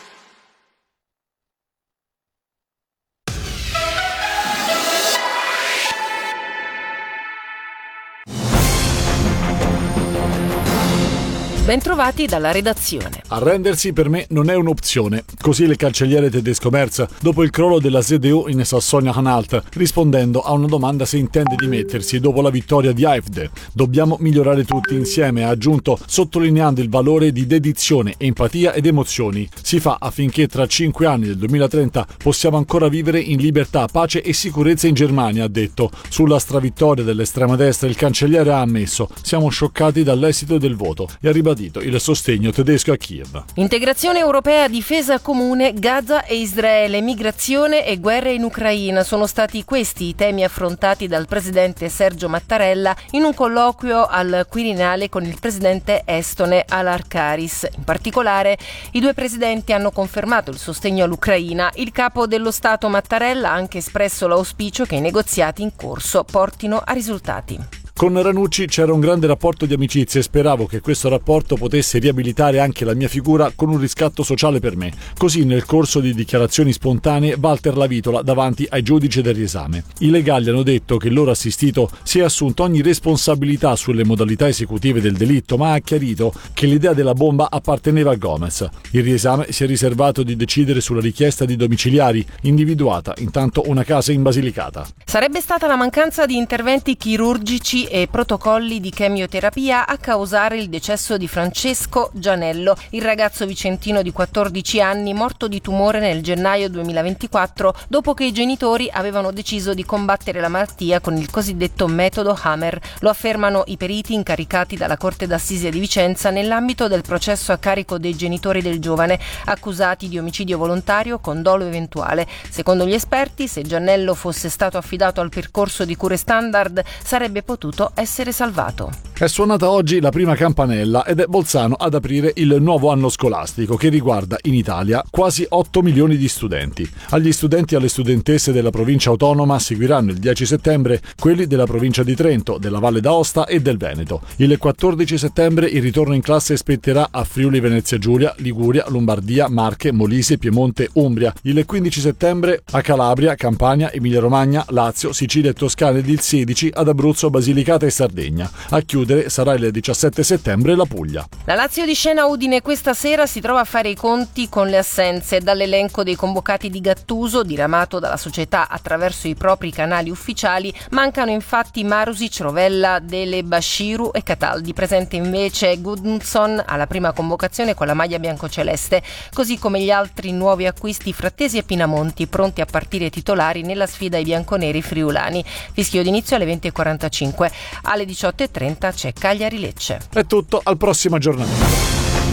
Speaker 7: Bentrovati dalla redazione.
Speaker 11: Arrendersi per me non è un'opzione. Così il cancelliere tedesco Merz dopo il crollo della CDU in Sassonia-Anhalt, rispondendo a una domanda se intende dimettersi dopo la vittoria di AfD. Dobbiamo migliorare tutti insieme, ha aggiunto, sottolineando il valore di dedizione, empatia ed emozioni. Si fa affinché tra 5 anni del 2030 possiamo ancora vivere in libertà, pace e sicurezza in Germania, ha detto. Sulla stravittoria dell'estrema destra il cancelliere ha ammesso: siamo scioccati dall'esito del voto e ha ribadito il sostegno tedesco a Kiev.
Speaker 7: Integrazione europea, difesa comune, Gaza e Israele, migrazione e guerra in Ucraina sono stati questi i temi affrontati dal presidente Sergio Mattarella in un colloquio al Quirinale con il presidente estone Alar Karis. In particolare, i due presidenti hanno confermato il sostegno all'Ucraina. Il capo dello Stato Mattarella ha anche espresso l'auspicio che i negoziati in corso portino a risultati.
Speaker 11: Con Ranucci c'era un grande rapporto di amicizia e speravo che questo rapporto potesse riabilitare anche la mia figura con un riscatto sociale per me. Così, nel corso di dichiarazioni spontanee, Walter Lavitola davanti ai giudici del riesame. I legali hanno detto che il loro assistito si è assunto ogni responsabilità sulle modalità esecutive del delitto, ma ha chiarito che l'idea della bomba apparteneva a Gomez. Il riesame si è riservato di decidere sulla richiesta di domiciliari, individuata intanto una casa in Basilicata.
Speaker 7: Sarebbe stata la mancanza di interventi chirurgici e protocolli di chemioterapia a causare il decesso di Francesco Gianello, il ragazzo vicentino di 14 anni morto di tumore nel gennaio 2024 dopo che i genitori avevano deciso di combattere la malattia con il cosiddetto metodo Hammer. Lo affermano i periti incaricati dalla Corte d'Assise di Vicenza nell'ambito del processo a carico dei genitori del giovane, accusati di omicidio volontario con dolo eventuale. Secondo gli esperti, se Gianello fosse stato affidato al percorso di cure standard, sarebbe potuto essere salvato.
Speaker 11: È suonata oggi la prima campanella ed è Bolzano ad aprire il nuovo anno scolastico che riguarda in Italia quasi 8 milioni di studenti. Agli studenti e alle studentesse della provincia autonoma seguiranno il 10 settembre quelli della provincia di Trento, della Valle d'Aosta e del Veneto. Il 14 settembre il ritorno in classe spetterà a Friuli Venezia Giulia, Liguria, Lombardia, Marche, Molise, Piemonte, Umbria. Il 15 settembre a Calabria, Campania, Emilia Romagna, Lazio, Sicilia e Toscana ed il 16 ad Abruzzo, Basilicata e Sardegna. A chiudere sarà il 17 settembre la Puglia.
Speaker 7: La Lazio di Scena Udine questa sera si trova a fare i conti con le assenze. Dall'elenco dei convocati di Gattuso, diramato dalla società attraverso i propri canali ufficiali, mancano infatti Marusic, Rovella, Dele, Bashiru e Cataldi. Presente invece Gudmundsson alla prima convocazione con la maglia biancoceleste, così come gli altri nuovi acquisti Frattesi e Pinamonti, pronti a partire titolari nella sfida ai bianconeri friulani. Fischio d'inizio alle 20:45. Alle 18:30 c'è Cagliari-Lecce.
Speaker 11: È tutto, al prossimo aggiornamento.